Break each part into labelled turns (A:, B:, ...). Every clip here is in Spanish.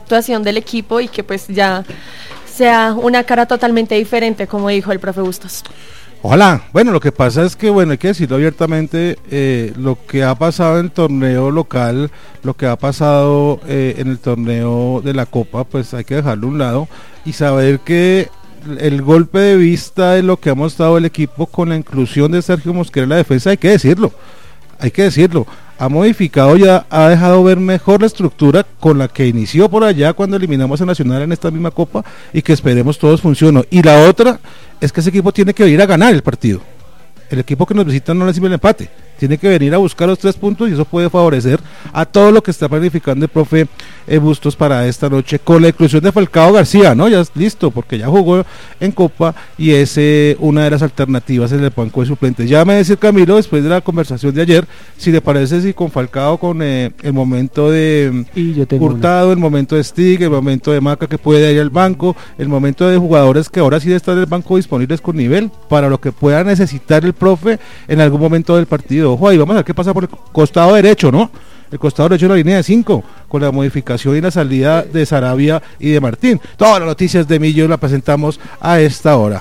A: actuación del equipo y que pues ya sea una cara totalmente diferente, como dijo el profe Bustos.
B: Ojalá. Bueno, lo que pasa es que, bueno, hay que decirlo abiertamente, lo que ha pasado en el torneo local, lo que ha pasado en el torneo de la Copa, pues hay que dejarlo a un lado y saber que el golpe de vista de lo que ha mostrado el equipo con la inclusión de Sergio Mosquera en la defensa, hay que decirlo, ha modificado ya, ha dejado ver mejor la estructura con la que inició por allá cuando eliminamos a Nacional en esta misma Copa y que esperemos todos funcione. Y la otra es que ese equipo tiene que ir a ganar el partido. El equipo que nos visita no le sirve el empate, tiene que venir a buscar los 3 puntos y eso puede favorecer a todo lo que está planificando el profe Bustos para esta noche, con la inclusión de Falcao García, ¿no? Ya es listo, porque ya jugó en Copa y es una de las alternativas en el banco de suplentes. Ya me decir Camilo, después de la conversación de ayer, si le parece si con Falcao, con el momento de Hurtado, el momento de Stig, el momento de Maca que puede ir al banco, el momento de jugadores que ahora sí están en el banco disponibles con nivel, para lo que pueda necesitar el profe en algún momento del partido. Ojo ahí, vamos a ver qué pasa por el costado derecho, ¿no? El costado derecho de la línea de 5, con la modificación y la salida de Sarabia y de Martín. Todas las noticias de Millo las presentamos a esta hora.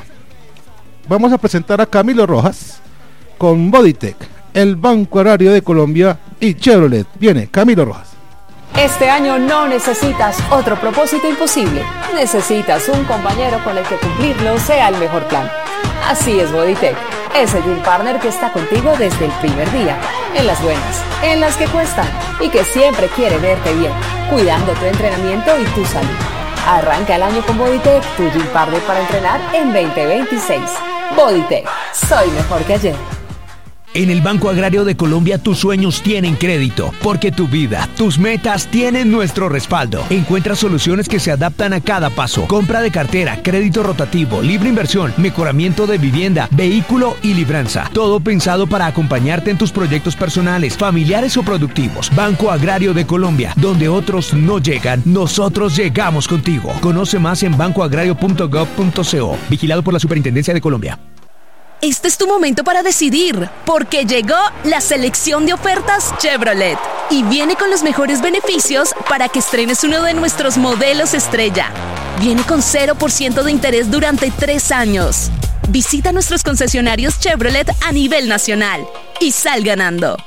B: Vamos a presentar a Camilo Rojas con Bodytech, el Banco Agrario de Colombia y Chevrolet. Viene Camilo Rojas.
C: Este año no necesitas otro propósito imposible. Necesitas un compañero con el que cumplirlo sea el mejor plan. Así es Bodytech, ese Gym Partner que está contigo desde el primer día, en las buenas, en las que cuestan y que siempre quiere verte bien, cuidando tu entrenamiento y tu salud. Arranca el año con Bodytech, tu Gym Partner para entrenar en 2026. Bodytech, soy mejor que ayer.
D: En el Banco Agrario de Colombia tus sueños tienen crédito, porque tu vida, tus metas tienen nuestro respaldo. Encuentra soluciones que se adaptan a cada paso. Compra de cartera, crédito rotativo, libre inversión, mejoramiento de vivienda, vehículo y libranza. Todo pensado para acompañarte en tus proyectos personales, familiares o productivos. Banco Agrario de Colombia, donde otros no llegan, nosotros llegamos contigo. Conoce más en bancoagrario.gov.co. Vigilado por la Superintendencia de Colombia.
E: Este es tu momento para decidir, porque llegó la selección de ofertas Chevrolet y viene con los mejores beneficios para que estrenes uno de nuestros modelos estrella. Viene con 0% de interés durante 3 años. Visita nuestros concesionarios Chevrolet a nivel nacional y sal ganando.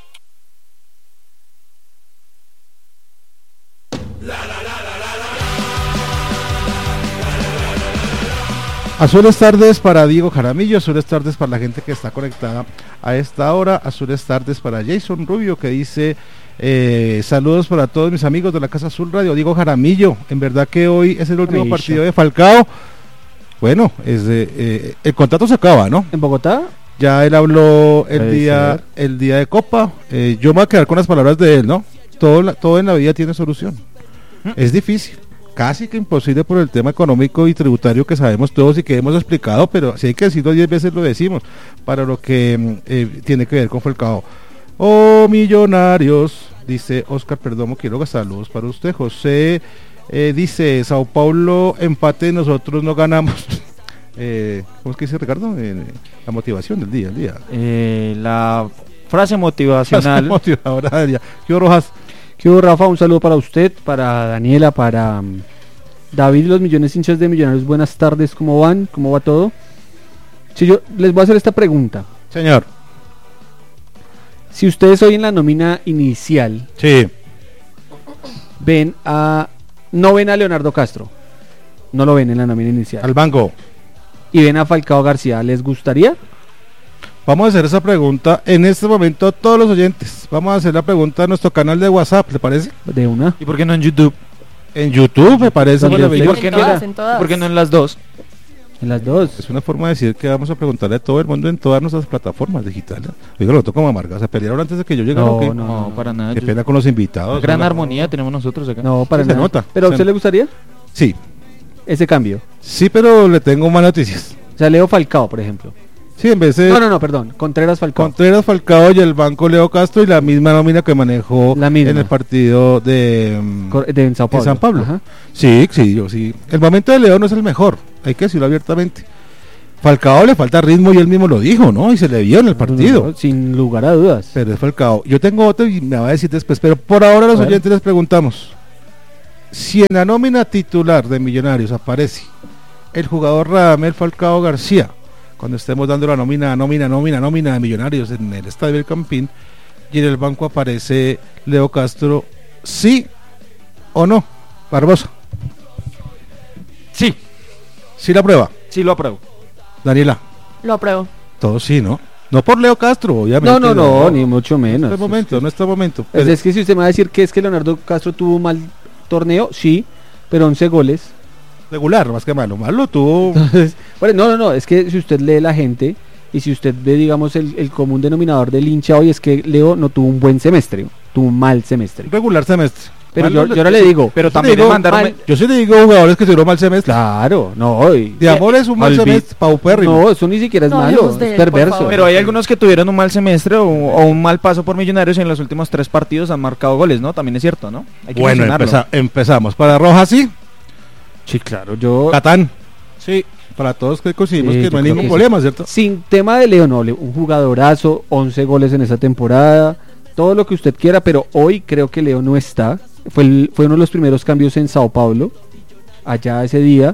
B: Azules tardes para Diego Jaramillo, azules tardes para la gente que está conectada a esta hora, azules tardes para Jason Rubio que dice saludos para todos mis amigos de la Casa Azul Radio. Diego Jaramillo, en verdad que hoy es el último partido de Falcao. Bueno, el contrato se acaba, ¿no?
F: ¿En Bogotá?
B: Ya él habló el día de Copa. Yo me voy a quedar con las palabras de él, ¿no? Todo en la vida tiene solución. Es difícil, casi que imposible por el tema económico y tributario que sabemos todos y que hemos explicado, pero si hay que decirlo 10 veces lo decimos, para lo que tiene que ver con Falcao. Oh, Millonarios, dice Oscar Perdomo Quiroga, saludos para usted. José dice, Sao Paulo empate, nosotros no ganamos. ¿Cómo es que dice Ricardo? La motivación del día.
F: La frase motivacional.
B: Motivadora del día. ¿Qué Rojas?
F: ¿Qué hubo, Rafa? Un saludo para usted, para Daniela, para David, los millones hinchas de Millonarios. Buenas tardes, ¿cómo van? ¿Cómo va todo? Si yo les voy a hacer esta pregunta.
B: Señor.
F: Si ustedes hoy en la nómina inicial no ven a Leonardo Castro, no lo ven en la nómina inicial.
B: Al banco.
F: Y ven a Falcao García, ¿les gustaría?
B: Vamos a hacer esa pregunta en este momento a todos los oyentes. Vamos a hacer la pregunta a nuestro canal de WhatsApp, ¿le parece?
F: De una.
G: ¿Y por qué no en YouTube?
B: En YouTube me parece.
F: ¿Por
G: qué no en las dos?
F: En las dos.
B: Es una forma de decir que vamos a preguntarle a todo el mundo en todas nuestras plataformas digitales. Oiga, lo toco como amarga. ¿Se pelearon antes de que yo llegara?
G: No, para nada.
B: Qué pena con los invitados.
G: Gran armonía tenemos nosotros acá.
F: No, para nada.
B: Se nota.
F: ¿Pero a usted le gustaría?
B: Sí.
F: Ese cambio.
B: Sí, pero le tengo más noticias.
F: O sea, Leo Falcao, por ejemplo.
B: Sí, en vez de...
F: No, perdón. Contreras
B: Falcao y el banco Leo Castro y la misma nómina que manejó en el partido de San Pablo. Ajá. Sí. El momento de Leo no es el mejor, hay que decirlo abiertamente. Falcao le falta ritmo y él mismo lo dijo, ¿no? Y se le vio en el partido.
F: No, sin lugar a dudas.
B: Pero es Falcao. Yo tengo otro y me va a decir después, pero por ahora los oyentes les preguntamos. si en la nómina titular de Millonarios aparece el jugador Radamel Falcao García, cuando estemos dando la nómina de Millonarios en el Estadio del Campín, y en el banco aparece Leo Castro, ¿sí o no? Barbosa.
G: Sí.
B: ¿Sí la aprueba?
G: Sí lo apruebo.
B: Daniela.
A: Lo apruebo.
B: Todos sí, ¿no? No por Leo Castro, obviamente.
F: No, ni mucho menos.
B: No es este momento.
F: Es que si usted me va a decir que es que Leonardo Castro tuvo un mal torneo, sí, pero 11 goles.
B: Regular, más que malo. Malo tuvo.
F: Entonces, bueno, no, es que si usted lee la gente y si usted ve, digamos, el común denominador del hincha hoy es que Leo no tuvo un buen semestre, tuvo un mal semestre.
B: Regular semestre.
F: Pero yo ahora le digo,
G: pero también
B: digo,
G: mandaron.
B: Yo sí le digo a jugadores que tuvieron mal semestre.
F: Claro, no.
B: De amor es un mal semestre, paupérrimo.
F: No, eso ni siquiera es
A: No,
F: malo,
A: hablemos de
F: es
A: él,
F: perverso.
A: por favor.
G: Pero hay algunos que tuvieron un mal semestre o un mal paso por Millonarios y en los últimos 3 partidos han marcado goles, ¿no? También es cierto, ¿no? Hay que
B: Bueno,
G: mencionarlo.
B: empezamos. Para Rojas, sí.
F: Sí, claro, yo
B: Catán. Sí. Para todos que coincidimos
F: Sí,
B: que
F: yo
B: no hay
F: creo
B: ningún
F: que
B: problema, ¿cierto?
F: sin tema de Leo, no, un jugadorazo, 11 goles en esa temporada, todo lo que usted quiera, pero hoy creo que Leo no está. Fue uno de los primeros cambios en Sao Paulo, allá ese día.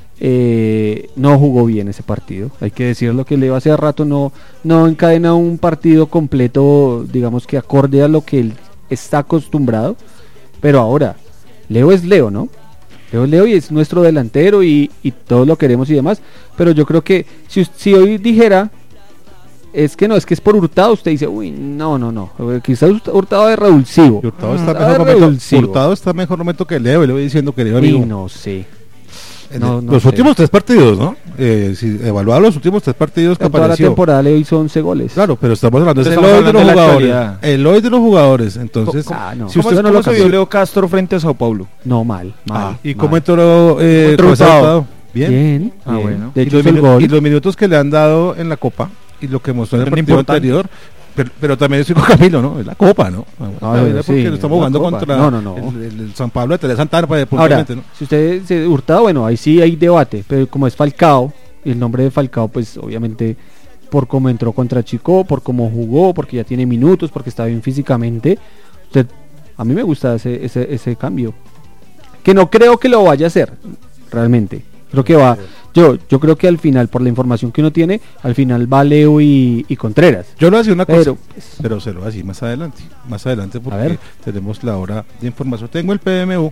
F: No jugó bien ese partido, hay que decirlo, que Leo hace rato no encadena un partido completo, digamos que acorde a lo que él está acostumbrado, pero ahora Leo es Leo, ¿no? Leo es Leo y es nuestro delantero y todos lo queremos y demás, pero yo creo que si hoy dijera es que es por Hurtado, usted dice, uy, no, quizás Hurtado es revulsivo.
B: Hurtado está mejor momento que Leo, y le voy diciendo que Leo, amigo.
F: Y no sé.
B: Los últimos 3 partidos, ¿no? Si evaluar los últimos 3 partidos que
F: en toda la
B: apareció.
F: temporada Leo hizo 11 goles.
B: Claro, pero estamos hablando de
G: Estamos
B: el hoy de
G: hablando
B: los
G: de la
B: jugadores.
G: actualidad.
B: El hoy de los jugadores, entonces.
F: No.
B: Si
G: ¿Cómo,
B: usted no
G: cómo
B: lo
G: se vio
B: cambió.
G: Leo Castro frente a Sao Paulo?
F: No, mal.
B: ¿Y
F: mal.
B: cómo entró
G: José
B: Hurtado?
G: Hurtado?
F: Bien.
G: Bueno.
F: De
B: Y
F: hecho,
B: los,
F: hizo el gol.
B: y los minutos que le han dado en la Copa y lo que mostró en el
G: Pero
B: partido
G: importante.
B: anterior, pero también estoy con Camilo, ¿no? Es la Copa, ¿no?
F: bueno,
B: Porque
F: sí,
B: estamos
F: la
B: jugando
F: Copa.
B: contra
F: No.
B: El San Pablo de Teresa Santana,
F: Ahora,
B: puntualmente, ¿no?
F: si usted se Hurtado, bueno, ahí sí hay debate, pero como es Falcao, y el nombre de Falcao, pues obviamente por cómo entró contra Chico, por cómo jugó, porque ya tiene minutos, porque está bien físicamente, a mí me gusta ese cambio. Que no creo que lo vaya a hacer, realmente. Creo que va. Yo creo que al final, por la información que uno tiene, al final va Leo y Contreras.
B: Yo lo hacía una cosa,
F: Pero,
B: pero se lo voy a decir más adelante
F: A
B: porque
F: ver.
B: tenemos la hora de información. Tengo el PMU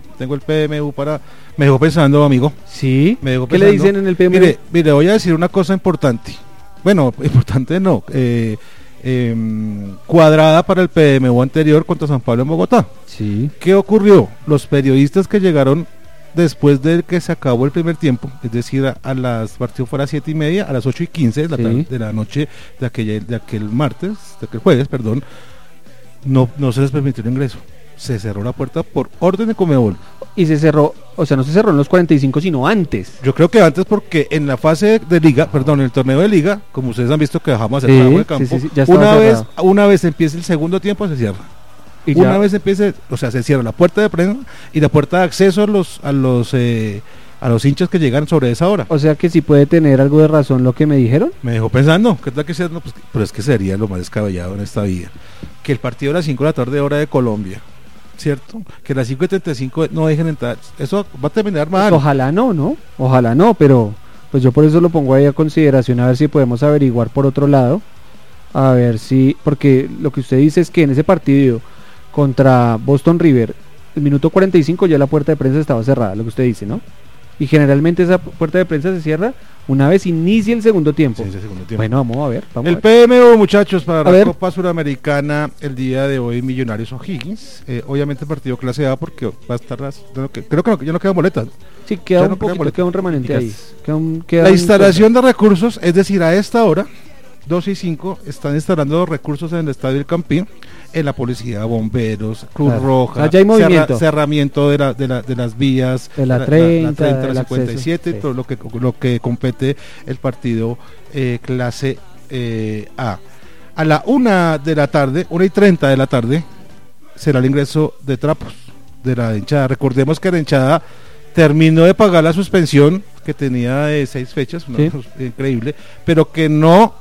B: me dejó pensando, amigo.
F: ¿Sí?
B: Me dejó
F: ¿Qué le
B: pensando.
F: dicen en el PMU?
B: Mire, voy a decir una cosa importante. Bueno, importante no. Cuadrada para el PMU anterior contra San Pablo en Bogotá.
F: Sí.
B: ¿Qué ocurrió? Los periodistas que llegaron después de que se acabó el primer tiempo, es decir, partido fue a las 7:30, a las 8:15 de la noche de aquel jueves, perdón, no se les permitió el ingreso. Se cerró la puerta por orden de Conmebol.
F: Y se cerró, o sea, no se cerró en los 45, sino antes.
B: Yo creo que antes, porque en la fase de liga, en el torneo de liga, como ustedes han visto que dejamos hacer trabajo de campo,
F: ya estaba
B: una vez empieza el segundo tiempo se cierra.
F: Y
B: Una vez empiece, o sea, se cierra la puerta de prensa y la puerta de acceso a los hinchas que llegan sobre esa hora.
F: O sea que sí puede tener algo de razón lo que me dijeron.
B: Me dejó pensando, ¿qué tal que sea? No, pues, pero es que sería lo más descabellado en esta vida. Que el partido a las 5 de la tarde, hora de Colombia, ¿cierto? Que a las 5:35 no dejen entrar. Eso va a terminar mal.
F: Ojalá no, pero pues yo por eso lo pongo ahí a consideración, a ver si podemos averiguar por otro lado. A ver si, porque lo que usted dice es que en ese partido contra Boston River, el minuto 45 ya la puerta de prensa estaba cerrada, lo que usted dice, ¿no? Y generalmente esa puerta de prensa se cierra una vez inicia el segundo tiempo.
B: Sí, ese segundo tiempo.
F: Bueno, vamos a ver.
B: El PMU, muchachos, para
F: A
B: la
F: ver.
B: Copa Suramericana el día de hoy, Millonarios O'Higgins. Obviamente partido clase A porque va a estar creo que ya no quedan boletas.
F: Sí, queda
B: Ya
F: un
B: no queda
F: poquito,
B: boleta.
F: queda un remanente ahí.
B: La instalación de recursos, es decir, a esta hora, 2:05, están instalando recursos en el Estadio del Campín, en la policía, bomberos, Cruz
F: Claro.
B: Roja,
F: Ya hay movimiento.
B: cerramiento de las vías,
F: De la 30,
B: la
F: del
B: 57,
F: acceso, sí.
B: todo lo que compete el partido clase A. A la 1 de la tarde, 1:30 de la tarde, será el ingreso de trapos de la hinchada. Recordemos que la hinchada terminó de pagar la suspensión que tenía de 6 fechas, una
F: Sí.
B: cosa increíble, pero que no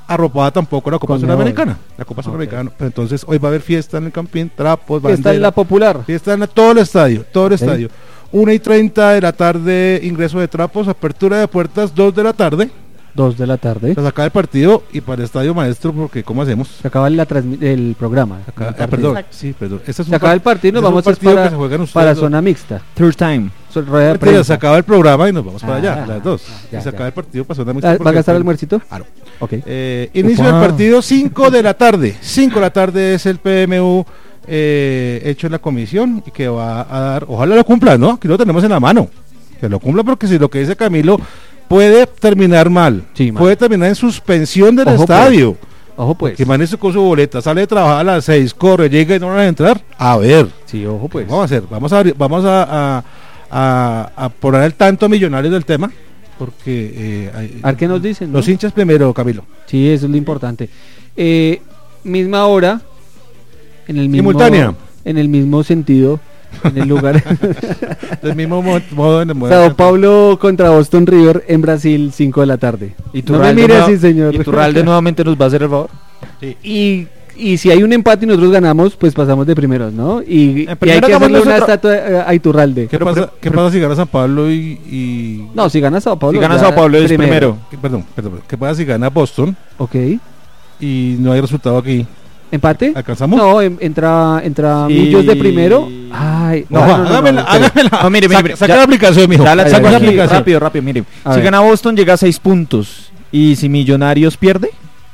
B: arropada tampoco la Copa
F: Con
B: Sudamericana. La Copa Sudamericana. Pero entonces hoy va a haber fiesta en el Campín, trapos,
F: Está en la popular.
B: fiesta en todo el estadio, estadio. 1:30 de la tarde, ingreso de trapos, apertura de puertas, 2 de la tarde.
F: 2 de la tarde.
B: Se acaba el partido y para el Estadio Maestro, porque ¿cómo hacemos?
F: Se acaba el programa.
B: Perdón, sí, perdón. Este es
F: Se acaba el partido y nos vamos para zona mixta.
G: Third time.
F: Rueda de prensa.
B: Se acaba el programa y nos vamos para allá, a las 2.
F: Ya,
B: y se
F: ya.
B: acaba el partido para zona mixta.
F: ¿Va a gastar almuercito?
B: Claro.
F: Ok.
B: Inicio del partido, 5 de la tarde. 5 de la tarde es el PMU hecho en la comisión y que va a dar, ojalá lo cumpla, ¿no? Aquí lo tenemos en la mano. Que lo cumpla porque si lo que dice Camilo puede terminar mal,
F: Sí, mal.
B: puede terminar en suspensión del
F: Ojo,
B: estadio.
F: Ojo pues.
B: Que maneje con su boleta, sale de trabajar a las 6, corre, llega y no van a entrar. A ver,
F: Sí, ojo pues.
B: vamos a hacer, vamos a poner al tanto a Millonarios del tema, porque
F: A ver qué nos dicen, ¿no?
B: los hinchas primero, Camilo.
F: Sí, eso es lo importante. Misma hora, en el mismo,
B: Simultánea.
F: en el mismo sentido, en el lugar.
B: Del mismo modo en el
F: Sao Paulo contra Boston River en Brasil, 5 de la tarde. No me mire así, señor.
G: ¿Y Turralde nuevamente nos va a hacer el favor?
B: Sí.
F: Y si hay un empate y nosotros ganamos, pues pasamos de primeros, ¿no? Y hay
G: primero
F: que hacerle
G: hagamos
F: una
G: nosotros-
F: estatua a Iturralde.
B: ¿Qué pasa si gana San Pablo y...
F: No, si gana Sao Paulo.
G: Si gana
F: ya
G: Sao Paulo es primero.
B: Perdón, ¿qué pasa si gana Boston
F: Ok.
B: y no hay resultado aquí?
F: ¿Empate?
B: ¿Alcanzamos?
F: No, entra
G: Sí.
F: Millos de primero. Ay,
B: No, hágamela.
G: No, mire,
B: Saca la aplicación, mijo.
G: Ya la
F: Ay,
G: saco
F: ay,
G: aquí,
F: ay.
G: rápido, mire.
F: A
G: Si
F: ver.
G: gana Boston llega a 6 puntos. Y si Millonarios pierde,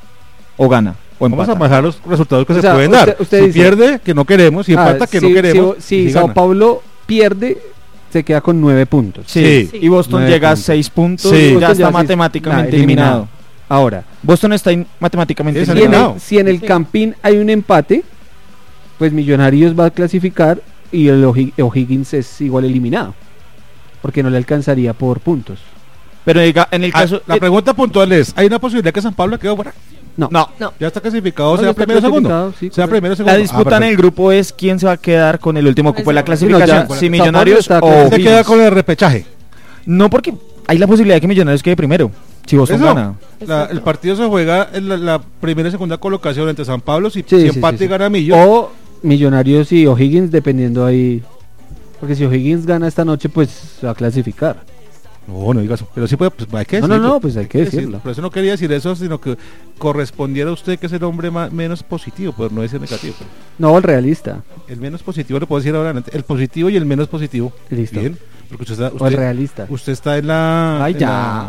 G: o gana, o
B: Vamos
G: empata.
B: a bajar los resultados que
F: O
B: se
F: sea,
B: pueden
F: usted-
B: dar.
F: usted
B: Si
F: dice-
B: pierde, que no queremos. Si empata, que no queremos.
F: Si
B: y
F: Sao
B: gana.
F: Paulo pierde, se queda con 9 puntos.
G: Sí.
B: Sí.
G: Y Boston
F: 9
G: llega a
F: puntos.
G: 6 puntos,
B: Sí.
G: ya
F: Boston
G: está
F: ya sí-
G: matemáticamente
F: eliminado.
G: eliminado.
F: Ahora,
G: Boston está matemáticamente
B: Es
F: si en,
G: eliminado.
B: eliminado.
F: si en el Campín hay un empate, pues Millonarios va a clasificar y el O'Higgins es igual eliminado. Porque no le alcanzaría por puntos.
G: Pero en el caso...
B: La pregunta puntual es, ¿hay una posibilidad que San Pablo quede fuera?
F: No.
G: no,
B: Ya está clasificado,
F: No,
B: sea
F: ya está
B: primero o segundo.
F: clasificado, sí,
B: Sea
F: correcto.
B: primero o segundo.
G: la disputa en el grupo es quién se va a quedar con el último cupo de la
A: Con ese-
G: clasificación.
F: Sí, no, ya,
G: si
F: Sao
G: Millonarios
F: Paulo está
G: o
B: Se queda
G: O'Higgins.
B: con el repechaje.
G: No, porque hay la posibilidad de que Millonarios quede primero. Si Boston
B: Eso,
G: gana.
B: el partido se juega en la primera y segunda colocación entre San Pablo. Si
F: Sí, sí,
B: empate
F: sí,
B: y
F: sí.
B: gana Millos.
F: O Millonarios y O'Higgins, dependiendo ahí. Porque si O'Higgins gana esta noche, pues va a clasificar.
B: No digas eso. Pero sí puede, pues hay que
F: No,
B: decirlo.
F: no, pues hay que decirlo.
B: Por eso no quería decir eso, sino que correspondiera a usted que es el hombre menos positivo, pero no decir negativo.
F: No, el realista.
B: El menos positivo le puedo decir ahora adelante. El positivo y el menos positivo.
F: Listo.
B: Bien. Porque usted está,
F: O el realista.
B: usted está en la.
G: Ay,
B: en
G: ya.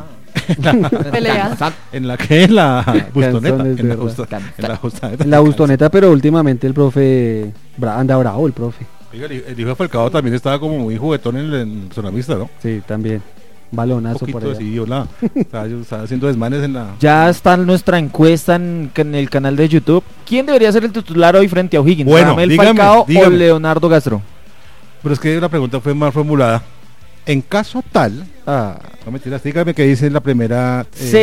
A: Pelea.
B: ¿En la qué? En la bustoneta.
F: Canzones,
B: En la,
F: ¿verdad?
B: en la bustoneta.
F: En la bustoneta, pero últimamente el profe anda bravo, el profe.
B: Oiga, el hijo de Falcao también estaba como muy juguetón en zona mixta, ¿no?
F: Sí, también. Balonazo
B: Un
F: por
B: poquito
F: allá.
B: así, hola. Estaba haciendo desmanes en la.
G: Ya está nuestra encuesta en el canal de YouTube. ¿Quién debería ser el titular hoy frente a O'Higgins?
B: Bueno,
G: ¿Radamel
B: dígame,
G: Falcao o
B: dígame.
G: Leonardo Castro?
B: Pero es que la pregunta fue mal formulada. En caso tal,
F: Ah,
B: no mentiras, dígame qué dice en la primera.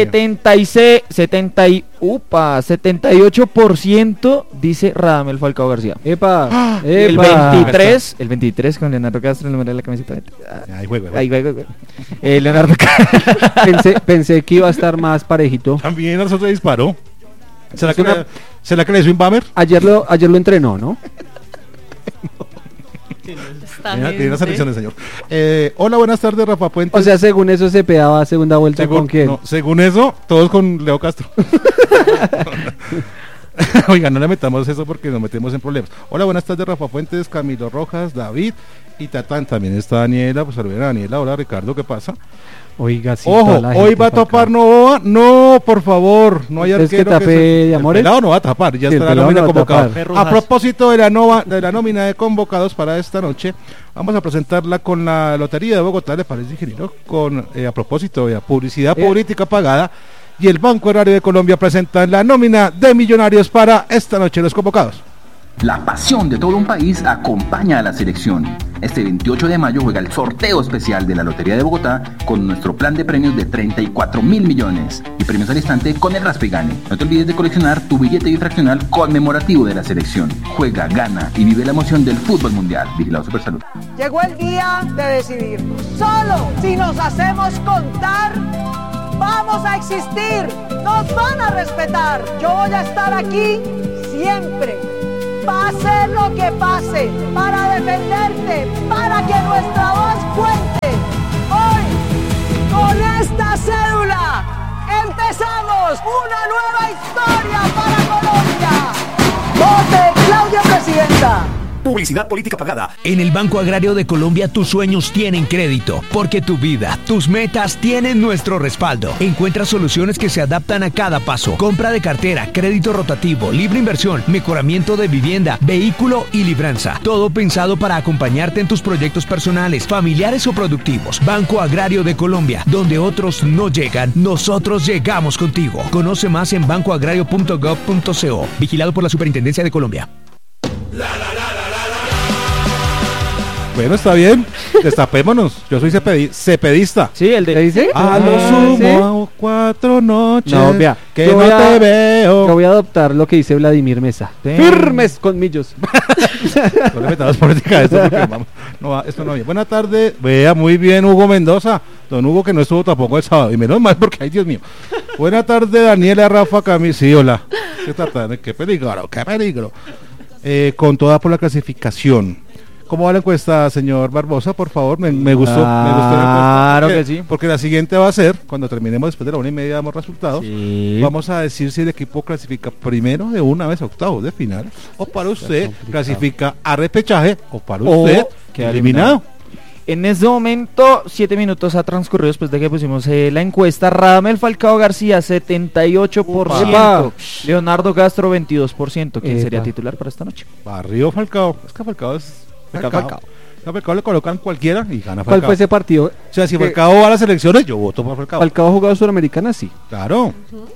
G: 78% dice Radamel Falcao García.
F: ¡Epa!
G: El
F: ¡Epa!
G: 23 con Leonardo Castro, el número de la camiseta.
B: Ahí juega.
G: Ahí, güey. Leonardo Castro.
F: Pensé que iba a estar más parejito.
B: También a nosotros disparó. ¿Será
F: Es
B: que,
F: una-
B: ¿será que le hizo Inbamer?
F: Ayer lo entrenó, ¿no?
B: Tiene las elecciones, señor. Hola, buenas tardes, Rafa Puentes.
F: O sea, según eso se pegaba segunda vuelta con quién.
B: no, según eso, todos con Leo Castro. Oiga, no le metamos eso porque nos metemos en problemas. Hola, buenas tardes, Rafa Fuentes, Camilo Rojas, David y Tatán. También está Daniela, pues saluden a Daniela. Hola, Ricardo, ¿qué pasa?
F: Oiga, sí,
B: Ojo,
F: toda la
B: hoy
F: gente
B: va a
F: pa' acá.
B: topar Novoa. No, por favor, no hay
F: ¿Ustedes que
B: arquero.
F: tape de
B: el
F: Amores?
B: pelado no va a tapar, ya
F: Sí, el
B: está la
F: pelado
B: nómina
F: no va a
B: convocada.
F: tapar.
B: A propósito de la nómina de convocados para esta noche, vamos a presentarla con la Lotería de Bogotá, ¿le parece, ingeniero? Con, a propósito de la publicidad política pagada, y el Banco Agrario de Colombia presenta la nómina de millonarios para esta noche, los convocados.
H: La pasión de todo un país acompaña a la selección. Este 28 de mayo juega el sorteo especial de la Lotería de Bogotá con nuestro plan de premios de 34.000 millones y premios al instante con el Raspa y Gane. No te olvides de coleccionar tu billete bifraccional conmemorativo de la selección. Juega, gana y vive la emoción del fútbol mundial. Vigilado Supersalud.
I: Llegó el día de decidir. Solo si nos hacemos contar, vamos a existir, nos van a respetar. Yo voy a estar aquí siempre, pase lo que pase, para defenderte, para que nuestra voz cuente. Hoy, con esta cédula, empezamos una nueva historia para Colombia. ¡Vote Claudia Presidenta!
D: Publicidad política pagada. En el Banco Agrario de Colombia tus sueños tienen crédito, porque tu vida, tus metas tienen nuestro respaldo. Encuentra soluciones que se adaptan a cada paso. Compra de cartera, crédito rotativo, libre inversión, mejoramiento de vivienda, vehículo y libranza. Todo pensado para acompañarte en tus proyectos personales, familiares o productivos. Banco Agrario de Colombia, donde otros no llegan, nosotros llegamos contigo. Conoce más en bancoagrario.gov.co. Vigilado por la Superintendencia de Colombia.
B: Bueno, está bien, destapémonos. Yo soy cepedista.
G: Sí, el de...
F: ¿Te dice?
B: A lo sumo 4 noches
F: No, vea,
B: que
F: yo
B: no
F: voy a-
B: te veo.
F: Yo voy a adoptar lo que dice Vladimir Mesa.
G: Sí.
F: Firmes colmillos.
B: No le metamos política a esto porque vamos, no va, esto no va bien. Buena tarde, vea muy bien Hugo Mendoza. Don Hugo que no estuvo tampoco el sábado. Y menos mal porque, ay Dios mío. Buena tarde Daniela, Rafa, Camila. Sí, hola. Qué peligro, qué peligro. Con toda por la clasificación. ¿Cómo va la encuesta, señor Barbosa? Por favor, me gustó. Me gustó la encuesta.
G: Claro que sí.
B: Porque la siguiente va a ser, cuando terminemos después de la 1:30, damos resultados.
G: Sí.
B: Vamos a decir si el equipo clasifica primero de una vez a octavos de final, o para usted clasifica a repechaje, o para
G: O
B: usted
G: queda
B: eliminado.
G: En este momento, 7 minutos ha transcurrido después de que pusimos la encuesta. Radamel Falcao García, 78%.
F: Epa.
G: Leonardo Castro, 22%. ¿Quién
F: Epa.
G: sería titular para esta noche?
B: Barrio Falcao. Es que Falcao es Falcao. A Falcao le colocan cualquiera y gana Falcao.
F: ¿Cuál fue ese partido?
B: O sea, si
F: que-
B: Falcao va a las elecciones, yo voto por Falcao.
F: Falcao ha jugado Sudamericana, sí.
B: Claro.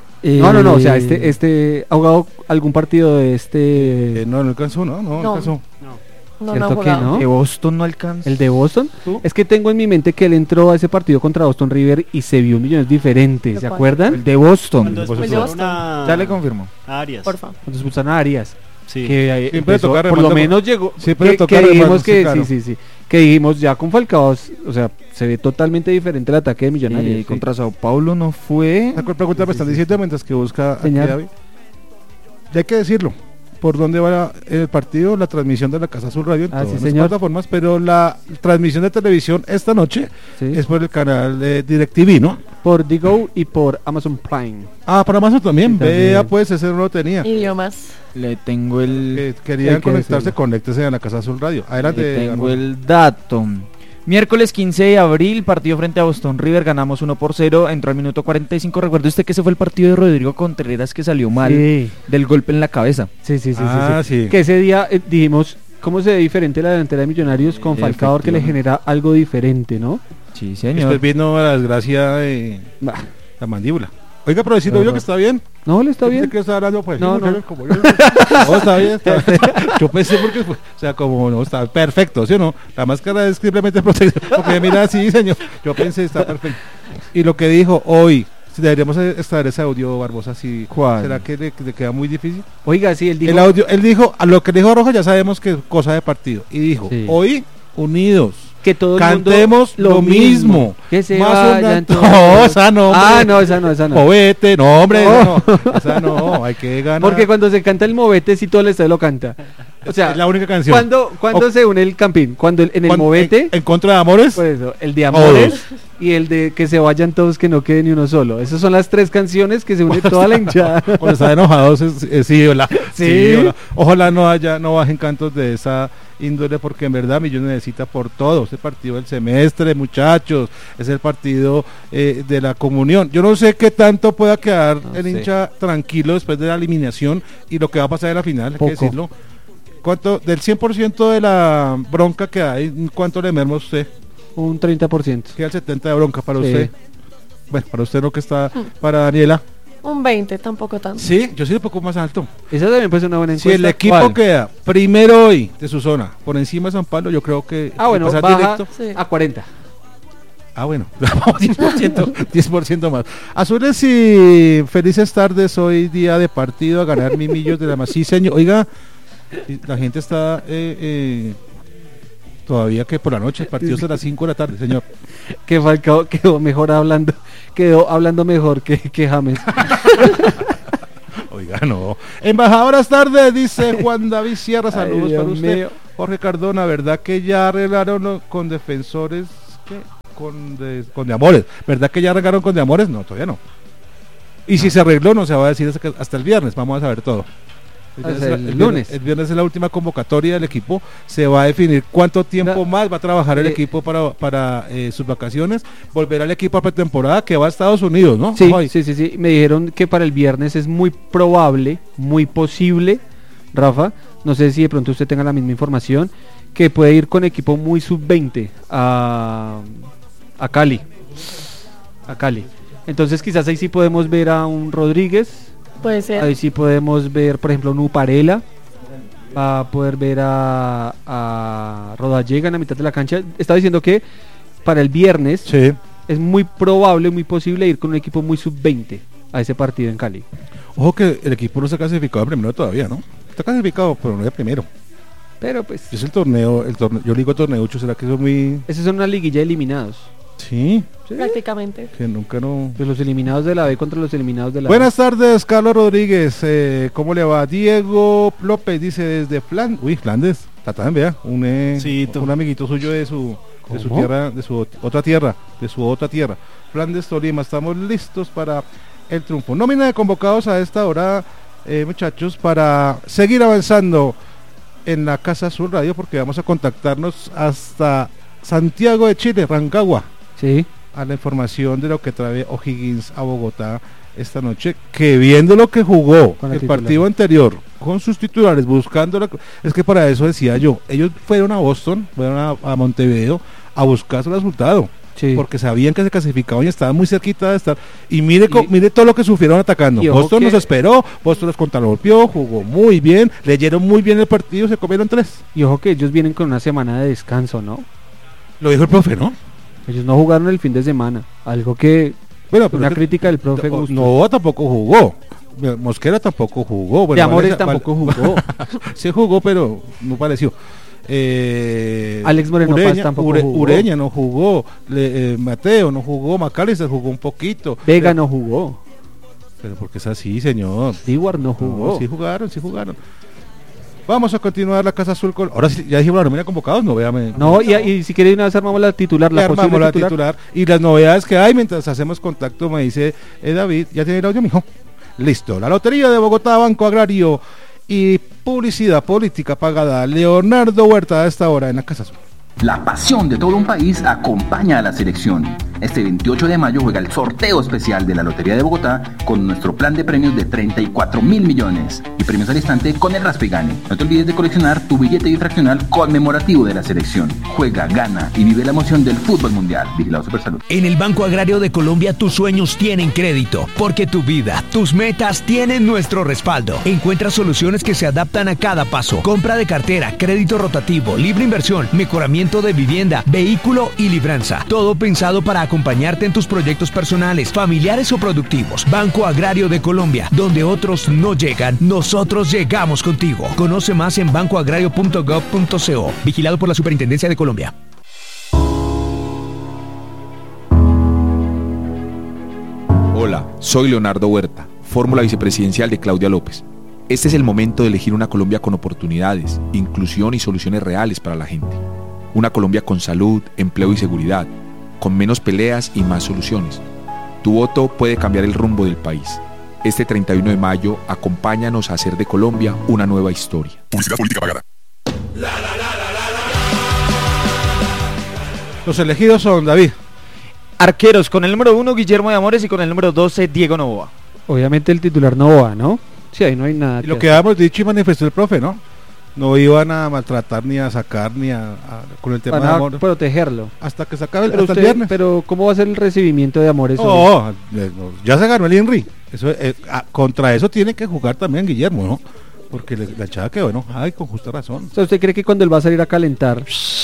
F: No, o sea, este ha jugado algún partido de este...
B: No alcanzó, no
A: No.
B: alcanzó.
A: No,
F: ¿Cierto
A: no ha
F: que
A: jugado.
F: no?
G: De Boston no alcanza.
F: ¿El de Boston?
G: ¿Tú?
F: Es que tengo en mi mente que él entró a ese partido contra Boston River y se vio millones diferentes, ¿se
A: ¿De cuál?
F: acuerdan?
G: El de Boston.
J: Cuando
B: Pues
J: expulsaron
A: eso.
J: a...
G: Ya le confirmo.
J: a Arias.
A: Porfa.
F: Cuando expulsaron a Arias.
J: Sí.
F: Que
B: Siempre
F: empezó,
B: toca
F: por lo
B: remando
F: menos
B: con-
F: llegó
B: siempre
F: que
B: toca
F: dijimos
B: remando,
F: que
B: sí, claro.
F: sí, que dijimos ya con Falcao, o sea, se ve totalmente diferente el ataque de Millonarios. Sí.
G: Contra Sao Paulo no fue.
B: ¿Cuál pregunta me están diciendo mientras que busca aquí
F: Señor.
B: David? Ya hay que decirlo. ¿Por dónde va el partido? La transmisión de la Casa Azul Radio en
F: Ah,
B: todas
F: sí,
B: las
F: señor.
B: plataformas, pero la transmisión de televisión esta noche
F: Sí.
B: es por el canal de DirecTV, ¿no?
F: Por Digo y por Amazon Prime.
B: Ah, para Amazon también.
F: Sí, también.
B: Vea, pues ese no lo tenía.
A: Idiomas.
G: Le tengo el.
B: Querían
F: Hay que
B: conectarse,
F: decirlo.
B: conéctese a la Casa Azul Radio. Adelante.
G: Le tengo
B: Armando.
G: el dato. Miércoles 15 de abril, partido frente a Boston River, ganamos 1-0, entró al minuto 45. Recuerde usted que ese fue el partido de Rodrigo Contreras que salió mal
F: Sí.
G: del golpe en la cabeza.
F: Sí.
B: Ah, sí.
F: Que ese día dijimos, ¿cómo se ve diferente la delantera de Millonarios con Falcao que le genera algo diferente, ¿no?
G: Sí,
B: Y
G: señor.
B: después vino la desgracia de
F: Bah,
B: la mandíbula. Oiga, pero decirlo yo que está bien.
F: No, le está
B: Yo pensé
F: bien.
B: que estaba hablando, pues,
F: No,
B: sí,
F: no.
B: porque como yo- No, está bien, está bien. Yo pensé porque, pues, o sea, como no, está perfecto, ¿sí o no? La máscara es simplemente protección, porque mira, sí, señor, yo pensé, está perfecto. Y lo que dijo hoy, si deberíamos extraer ese audio, Barbosa, si,
G: ¿Cuál?
B: ¿será que le queda muy difícil?
F: Oiga, sí, él dijo...
B: El audio, él dijo, a lo que dijo Roja ya sabemos que es cosa de partido, y dijo,
F: Sí.
B: hoy, unidos.
F: que todo el mundo
B: Cantemos lo mismo.
F: Que se
B: Más
F: vayan
B: una-
F: todos.
B: No, esa no, hombre.
F: Ah, no, esa no.
B: Movete, no, hombre,
F: No.
B: esa no, hay que ganar.
F: Porque cuando se canta el movete, sí todo el estadio lo canta. O sea,
B: es la única canción.
F: ¿cuándo
B: O-
F: se une el campín? Cuando en el
B: Cuando-
F: movete,
B: en contra de Amores.
F: por eso, el de Amores y el de que se vayan todos, que no quede ni uno solo. Esas son las tres canciones que se une toda la hinchada.
B: Cuando están enojados, sí, hola.
F: Sí.
B: Hola. Ojalá no bajen cantos de esa índole, porque en verdad Millones necesita por todo. Es el partido del semestre, muchachos. Es el partido de la comunión. Yo no sé qué tanto pueda quedar
F: No
B: el
F: sé.
B: hincha tranquilo después de la eliminación y lo que va a pasar en la final, hay que
F: Poco.
B: decirlo. ¿Cuánto, del 100% de la bronca que hay, cuánto le merma a usted?
F: Un 30%.
B: Queda el 70% de bronca para
F: Sí.
B: usted. Bueno, para usted no, que está para Daniela.
A: Un 20, tampoco tanto.
B: Sí, yo soy un poco más alto.
F: Esa también puede ser una buena
B: Si
F: encuesta.
B: el equipo
F: ¿Cuál?
B: queda primero hoy de su zona, por encima de San Pablo, yo creo que
F: Ah, bueno,
B: pasar
F: baja
B: directo.
A: Sí.
F: a 40.
B: Ah, bueno, 10% más. Azules y felices tardes, hoy día de partido a ganar mimillos de la más. Sí, señor. Oiga, la gente está todavía que por la noche, el partido es a las 5 de la tarde, señor.
F: Que Falcao quedó mejor hablando quedó hablando mejor que James.
B: Oiga, no. Embajadoras tardes, dice Juan David Sierra, saludos
F: Ay, Dios
B: para usted.
F: mío.
B: Jorge Cardona, ¿verdad que ya arreglaron con defensores? ¿Qué? Con de amores. ¿Verdad que ya arreglaron con de amores? No, todavía no. Y si se arregló, no se va a decir hasta el viernes, vamos a saber todo.
F: El lunes.
B: El viernes es la última convocatoria del equipo. Se va a definir cuánto tiempo más va a trabajar el equipo para sus vacaciones. Volver al equipo a pretemporada que va a Estados Unidos, ¿no?
F: Sí, sí. Me dijeron que para el viernes es muy probable, muy posible, Rafa, no sé si de pronto usted tenga la misma información, que puede ir con equipo muy sub-20 a Cali. A Cali. Entonces quizás ahí sí podemos ver a un Rodríguez.
A: Puede ser.
F: Ahí sí podemos ver, por ejemplo, un Uparela. Va a poder ver a Rodallega en la mitad de la cancha. Está diciendo que para el viernes es muy probable, muy posible ir con un equipo muy sub-20 a ese partido en Cali.
B: Ojo que el equipo no se ha clasificado primero todavía, ¿no? Está clasificado, pero no es primero.
F: Pero pues...
B: Es el torneo, yo digo torneucho, ¿será que eso es muy...?
F: Esa es una liguilla de eliminados.
B: Sí.
A: Prácticamente.
B: Que nunca no...
F: Pues los eliminados de la B contra los eliminados de la
B: Buenas tardes, Carlos Rodríguez. ¿Cómo le va? Diego López dice desde Flandes. Uy, Flandes. Tatán, vea. Un amiguito suyo de su tierra, de su otra tierra. Flandes, Tolima. Estamos listos para el triunfo. Nómina de convocados a esta hora, muchachos, para seguir avanzando en la Casa Azul Radio, porque vamos a contactarnos hasta Santiago de Chile, Rancagua.
F: Sí.
B: A la información de lo que trae O'Higgins a Bogotá esta noche, que viendo lo que jugó el partido anterior con sus titulares, buscando es que para eso decía yo, ellos fueron a Boston, fueron a Montevideo a buscar su resultado, porque sabían que se clasificaban y estaban muy cerquita de estar, y mire todo lo que sufrieron atacando. Boston nos esperó, Boston los contragolpeó, jugó muy bien, leyeron muy bien el partido, se comieron 3.
F: Y ojo que ellos vienen con una semana de descanso, ¿no?
B: Lo dijo el profe, ¿no?
F: Ellos no jugaron el fin de semana, algo que... Bueno, pero una crítica del profe Gusto.
B: No, tampoco jugó. Mosquera tampoco jugó. Bueno,
F: de Amores tampoco jugó.
B: Sí jugó, pero no pareció.
F: Alex Moreno Paz tampoco jugó.
B: Ureña no jugó. Mateo no jugó. Macalister jugó un poquito.
F: Vega no jugó.
B: Pero porque es así, señor.
F: Stewart no jugó.
B: No, sí jugaron. Vamos a continuar la Casa Azul con... Ahora sí, ya dijimos la nómina convocados, no véame.
F: No, y si quiere una vez armamos la titular,
B: armamos la titular. Y las novedades que hay mientras hacemos contacto, me dice David, ¿ya tiene el audio, mijo? Listo. La Lotería de Bogotá, Banco Agrario y Publicidad Política Pagada. Leonardo Huerta a esta hora en la Casa Azul.
H: La pasión de todo un país acompaña a la selección. Este 28 de mayo juega el sorteo especial de la Lotería de Bogotá con nuestro plan de premios de 34.000 millones y premios al instante con el Raspa y Gane. No te olvides de coleccionar tu billete difraccional conmemorativo de la selección. Juega, gana y vive la emoción del fútbol mundial. Vigilado Supersalud.
D: En el Banco Agrario de Colombia tus sueños tienen crédito, porque tu vida, tus metas tienen nuestro respaldo. Encuentra soluciones que se adaptan a cada paso. Compra de cartera, crédito rotativo, libre inversión, mejoramiento de vivienda, vehículo y libranza. Todo pensado para acompañarte en tus proyectos personales, familiares o productivos. Banco Agrario de Colombia, donde otros no llegan, nosotros llegamos contigo. Conoce más en bancoagrario.gov.co. Vigilado por la Superintendencia de Colombia.
J: Hola, soy Leonardo Huerta, fórmula vicepresidencial de Claudia López. Este es el momento de elegir una Colombia con oportunidades, inclusión y soluciones reales para la gente. Una Colombia con salud, empleo y seguridad, con menos peleas y más soluciones. Tu voto puede cambiar el rumbo del país. Este 31 de mayo, acompáñanos a hacer de Colombia una nueva historia.
K: Publicidad política pagada.
B: Los elegidos son, David.
G: Arqueros, con el número 1 Guillermo de Amores y con el número 12 Diego Novoa.
F: Obviamente el titular Novoa, ¿no? Sí, ahí no hay nada.
B: Y lo que habíamos dicho y manifestó el profe, ¿no? No iban a maltratar ni a sacar ni con el tema de amor.
F: Protegerlo.
B: Hasta que se acabe el viernes.
F: Pero ¿cómo va a ser el recibimiento de Amores?
B: No, ya se ganó el INRI. Eso, contra eso tiene que jugar también Guillermo, ¿no? Porque la echada quedó enojada y con justa razón.
F: O sea, ¿usted cree que cuando él va a salir a calentar?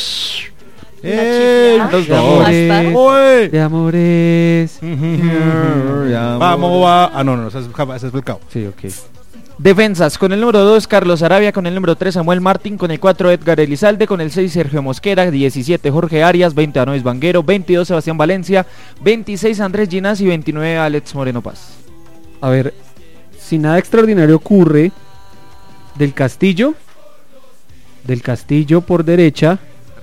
B: De
F: amores.
B: Vamos a... no, ese es el cabo.
F: Sí, ok.
G: Defensas, con el número 2 Carlos Arabia, con el número 3 Samuel Martín, con el 4 Edgar Elizalde, con el 6 Sergio Mosquera, 17 Jorge Arias, 20 Anois Vanguero, 22 Sebastián Valencia, 26 Andrés Ginás y 29 Alex Moreno Paz.
F: A ver, si nada extraordinario ocurre, del Castillo por derecha,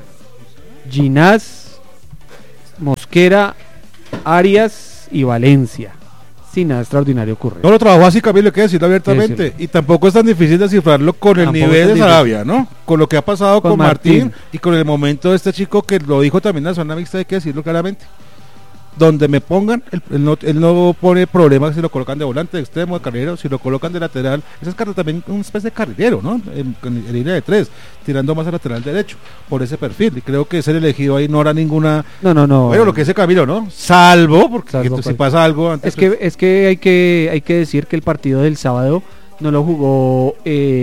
F: Ginás, Mosquera, Arias y Valencia. Si nada extraordinario ocurre.
B: No lo trabajó así, Camilo, hay que decirlo abiertamente. Y tampoco es tan difícil descifrarlo con el nivel de Sarabia, ¿no? Con lo que ha pasado con Martín y con el momento de este chico que lo dijo también en la zona mixta, hay que decirlo claramente. Donde me pongan, él no pone problemas si lo colocan de volante, de extremo, de carrilero, si lo colocan de lateral. Esa es también una especie de carrilero, ¿no? En línea de 3, tirando más al lateral derecho, por ese perfil. Y creo que ser elegido ahí no hará ninguna...
F: No.
B: Bueno, lo que dice Camilo, ¿no? Salvo, porque si pasa algo antes...
F: Es que hay que decir que el partido del sábado no lo jugó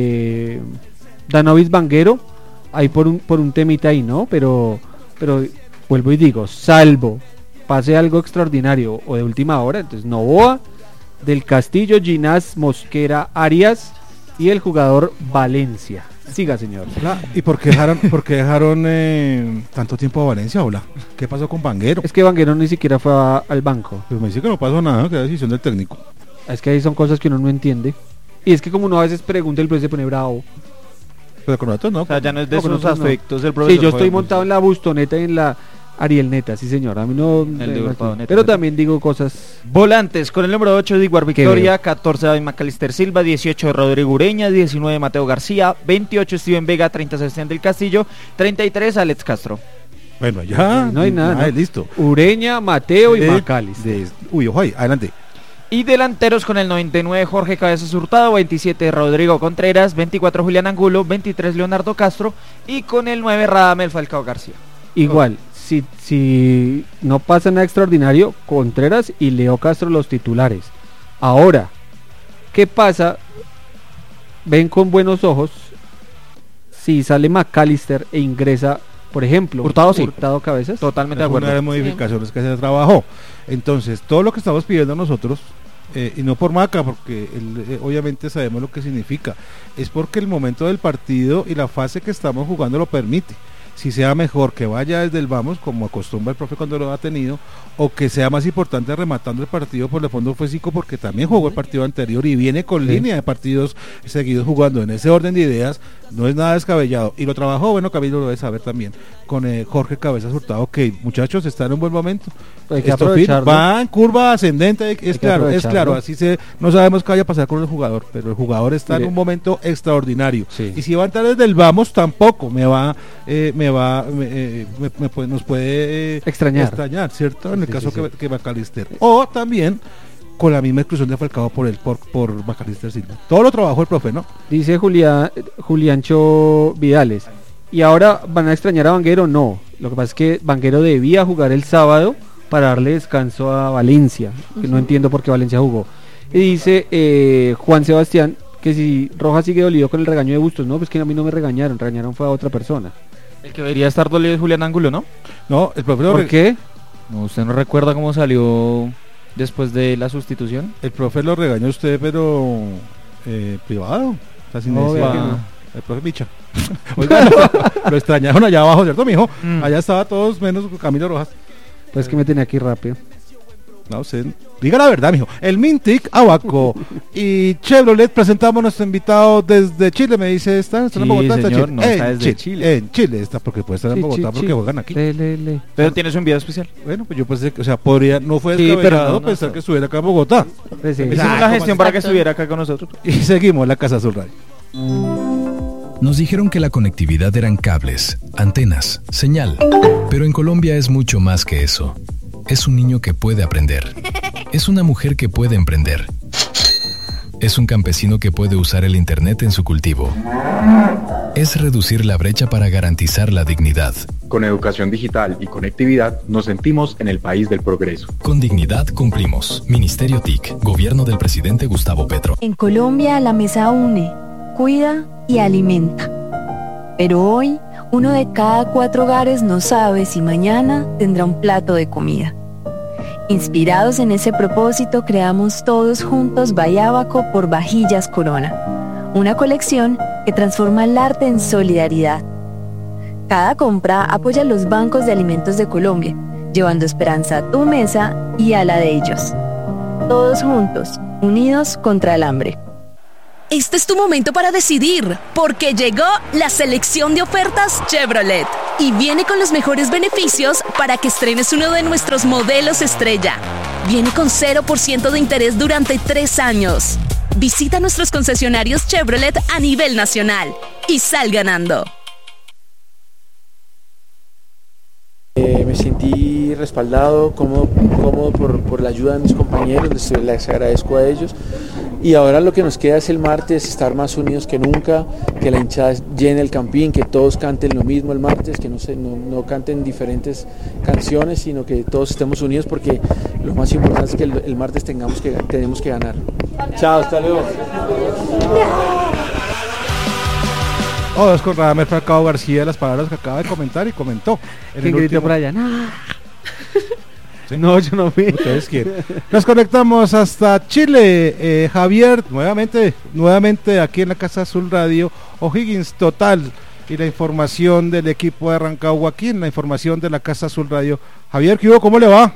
F: Danovis Vanguero, ahí por un temita ahí, ¿no? Pero vuelvo y digo, salvo pase algo extraordinario o de última hora, entonces Novoa, del Castillo, Ginás, Mosquera, Arias y el jugador Valencia. Siga, señor.
B: ¿Y por qué dejaron tanto tiempo a Valencia, hola? ¿Qué pasó con Vanguero?
F: Es que Vanguero ni siquiera fue al banco.
B: Pues me dice que no pasó nada, que era decisión del técnico.
F: Es que ahí son cosas que uno no entiende. Y es que como uno a veces pregunta, el profesor se pone bravo.
B: Pero con nosotros no.
G: O sea, ya no es de sus aspectos el profesor.
F: Sí, yo estoy montado en la Bustoneta y en la Ariel Neta, sí señor, a mí no... pero también digo cosas...
G: Volantes, con el número 8 de Iguar Victoria, 14 David Macalister Silva, 18 Rodrigo Ureña, 19 Mateo García, 28 Steven Vega, 30 Sebastián del Castillo, 33 Alex Castro.
B: Bueno, ya
F: no hay nada.
B: Listo.
F: Ureña, Mateo y Macalister.
B: Ojo ahí, adelante.
G: Y delanteros con el 99 Jorge Cabezas Hurtado, 27 Rodrigo Contreras, 24 Julián Angulo, 23 Leonardo Castro y con el 9 Radamel Falcao García.
F: Igual. Si no pasa nada extraordinario, Contreras y Leo Castro los titulares. Ahora, ¿qué pasa? Ven con buenos ojos si sale Macalister e ingresa, por ejemplo,
G: Hurtado
F: Cabezas.
G: Totalmente de acuerdo.
B: Una de las modificaciones que se trabajó. Entonces, todo lo que estamos pidiendo nosotros, y no por Maca, porque obviamente sabemos lo que significa, es porque el momento del partido y la fase que estamos jugando lo permite. Si sea mejor que vaya desde el vamos, como acostumbra el profe cuando lo ha tenido, o que sea más importante rematando el partido por el fondo físico, porque también jugó el partido anterior y viene con línea de partidos seguidos jugando en ese orden de ideas, no es nada descabellado. Y lo trabajó, bueno, Camilo lo debe saber también, con Jorge Cabezas Hurtado, que muchachos, está en un buen momento.
F: Hay que aprovecharlo.
B: Va en curva ascendente, es claro, así no sabemos qué vaya a pasar con el jugador, pero el jugador está en un momento extraordinario. Sí. Y si va a entrar desde el vamos, tampoco nos puede extrañar, ¿cierto? En el caso que Macalister. O también con la misma exclusión de Falcao por Macalister Silva. Todo lo trabajó el profe, ¿no?
F: Dice Juliancho Vidales. ¿Y ahora van a extrañar a Vanguero? No. Lo que pasa es que Vanguero debía jugar el sábado para darle descanso a Valencia, que no entiendo por qué Valencia jugó. Y dice Juan Sebastián que si Rojas sigue dolido con el regaño de Bustos. No, pues que a mí no me regañaron fue a otra persona.
G: El que debería estar dolido es Julián Angulo, ¿no?
B: No, el profe
F: ¿Por qué?
G: No, ¿usted no recuerda cómo salió después de la sustitución?
B: El profe lo regañó a usted, pero privado. O sea, sin el profe Micha. Oiga, lo extrañaron allá abajo, ¿cierto, mijo? Allá estaba todos menos Camilo Rojas.
F: Pues que me tenía aquí rápido.
B: No, usted diga la verdad, mijo. El Mintic, Abaco y Chevrolet presentamos a nuestro invitado desde Chile. Me dice, ¿está en Bogotá?
G: Señor, no, está desde Chile.
B: En Chile está, porque puede estar en Bogotá porque juegan aquí.
G: Pero tienes un video especial.
B: Bueno, pues yo pensé que, o sea, no fue descabellado pensar que estuviera acá en Bogotá.
G: Hicimos la gestión para que estuviera acá con nosotros.
B: Y seguimos la Casa Azul Radio.
K: Nos dijeron que la conectividad eran cables, antenas, señal. Pero en Colombia es mucho más que eso. Es un niño que puede aprender. Es una mujer que puede emprender. Es un campesino que puede usar el internet en su cultivo. Es reducir la brecha para garantizar la dignidad.
L: Con educación digital y conectividad nos sentimos en el país del progreso.
K: Con dignidad cumplimos. Ministerio TIC, Gobierno del presidente Gustavo Petro.
M: En Colombia la mesa une, cuida y alimenta. Pero hoy, 1 de cada 4 hogares no sabe si mañana tendrá un plato de comida. Inspirados en ese propósito, creamos todos juntos Bayábaco por Vajillas Corona, una colección que transforma el arte en solidaridad. Cada compra apoya a los bancos de alimentos de Colombia, llevando esperanza a tu mesa y a la de ellos. Todos juntos, unidos contra el hambre.
E: Este es tu momento para decidir, porque llegó la selección de ofertas Chevrolet y viene con los mejores beneficios para que estrenes uno de nuestros modelos estrella. Viene con 0% de interés durante 3 años. Visita nuestros concesionarios Chevrolet a nivel nacional y sal ganando.
N: Me sentí respaldado, cómodo por la ayuda de mis compañeros, les agradezco a ellos. Y ahora lo que nos queda es el martes, estar más unidos que nunca, que la hinchada llene el campín, que todos canten lo mismo el martes, que no canten diferentes canciones, sino que todos estemos unidos, porque lo más importante es que el martes tenemos que ganar. Chao, hasta luego.
B: Es con Radamel Falcao García las palabras que acaba de comentar y comentó.
F: ¿Quién gritó por allá? No.
B: ¿Sí? No, yo no vi. Ustedes quieren. Nos conectamos hasta Chile. Javier, nuevamente aquí en la Casa Azul Radio, O'Higgins total. Y la información del equipo de Rancagua aquí en la información de la Casa Azul Radio. Javier, ¿qué hubo? ¿Cómo le va?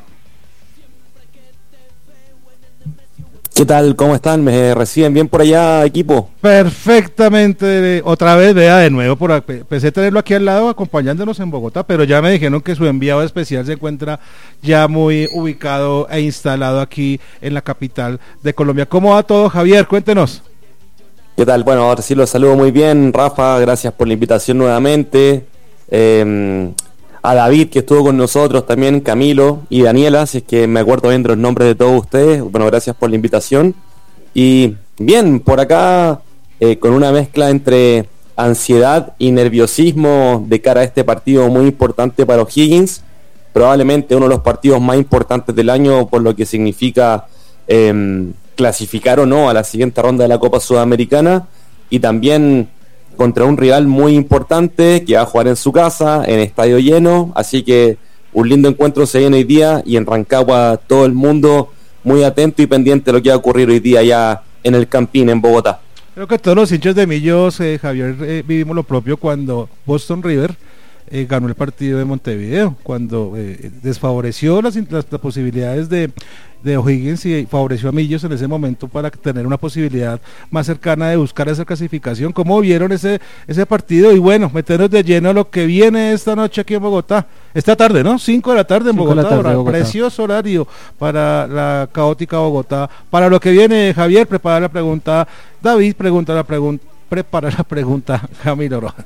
O: ¿Qué tal? ¿Cómo están? ¿Me reciben bien por allá, equipo?
B: Perfectamente. Otra vez, vea de nuevo, pensé tenerlo aquí al lado acompañándonos en Bogotá, pero ya me dijeron que su enviado especial se encuentra ya muy ubicado e instalado aquí en la capital de Colombia. ¿Cómo va todo, Javier? Cuéntenos.
O: ¿Qué tal? Bueno, ahora sí los saludo muy bien. Rafa, gracias por la invitación nuevamente. A David, que estuvo con nosotros también, Camilo y Daniela, si es que me acuerdo bien de los nombres de todos ustedes. Bueno, gracias por la invitación. Y bien, por acá, con una mezcla entre ansiedad y nerviosismo de cara a este partido muy importante para O'Higgins, probablemente uno de los partidos más importantes del año por lo que significa clasificar o no a la siguiente ronda de la Copa Sudamericana, y también contra un rival muy importante que va a jugar en su casa, en estadio lleno, así que un lindo encuentro se viene hoy día, y en Rancagua todo el mundo muy atento y pendiente de lo que va a ocurrir hoy día ya en el Campín, en Bogotá.
B: Creo que todos los hinchas de Millos, Javier, vivimos lo propio cuando Boston River ganó el partido de Montevideo, cuando desfavoreció las posibilidades de O'Higgins y favoreció a Millos en ese momento para tener una posibilidad más cercana de buscar esa clasificación. ¿Cómo vieron ese partido? Y bueno, meternos de lleno a lo que viene esta noche aquí en Bogotá, esta tarde, ¿no? 5 de la tarde en Bogotá, precioso horario para la caótica Bogotá. Para lo que viene, Javier, prepara la pregunta, David prepara la pregunta, Camilo Rojas.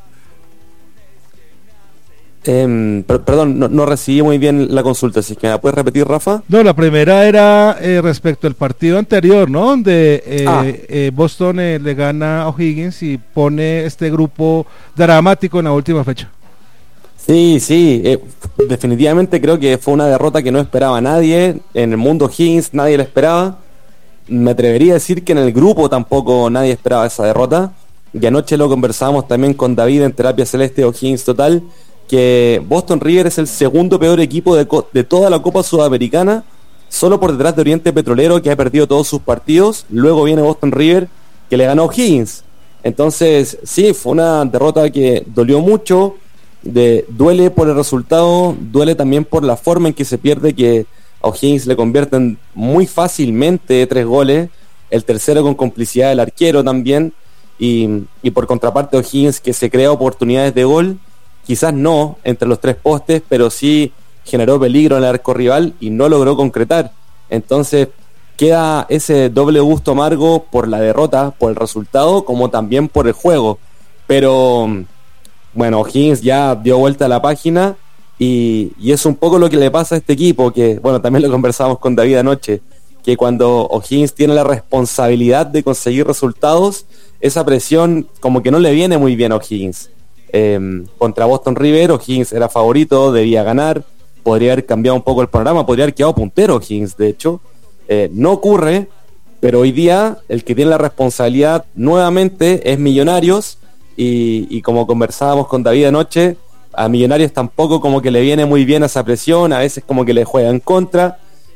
O: Perdón, no recibí muy bien la consulta, así que ¿me la puedes repetir, Rafa?
B: No, la primera era respecto al partido anterior, ¿no? Donde Boston le gana a O'Higgins y pone este grupo dramático en la última fecha.
O: Sí, definitivamente creo que fue una derrota que no esperaba nadie, en el mundo O'Higgins nadie la esperaba, me atrevería a decir que en el grupo tampoco nadie esperaba esa derrota, y anoche lo conversábamos también con David en Terapia Celeste O'Higgins Total, que Boston River es el segundo peor equipo de toda la Copa Sudamericana, solo por detrás de Oriente Petrolero, que ha perdido todos sus partidos. Luego viene Boston River, que le ganó a O'Higgins. Entonces, sí, fue una derrota que dolió mucho, duele por el resultado, duele también por la forma en que se pierde, que a O'Higgins le convierten muy fácilmente 3 goles, el tercero con complicidad del arquero también, y por contraparte O'Higgins, que se crea oportunidades de gol, quizás no entre los 3 postes, pero sí generó peligro en el arco rival y no logró concretar. Entonces queda ese doble gusto amargo por la derrota, por el resultado, como también por el juego. Pero bueno, O'Higgins ya dio vuelta a la página y es un poco lo que le pasa a este equipo, que bueno, también lo conversamos con David anoche, que cuando O'Higgins tiene la responsabilidad de conseguir resultados, esa presión como que no le viene muy bien a O'Higgins. Contra Boston River, O'Higgins era favorito, debía ganar, podría haber cambiado un poco el panorama, podría haber quedado puntero O'Higgins, de hecho. No ocurre, pero hoy día el que tiene la responsabilidad nuevamente es Millonarios, y como conversábamos con David anoche, a Millonarios tampoco como que le viene muy bien esa presión, a veces como que le juega en contra,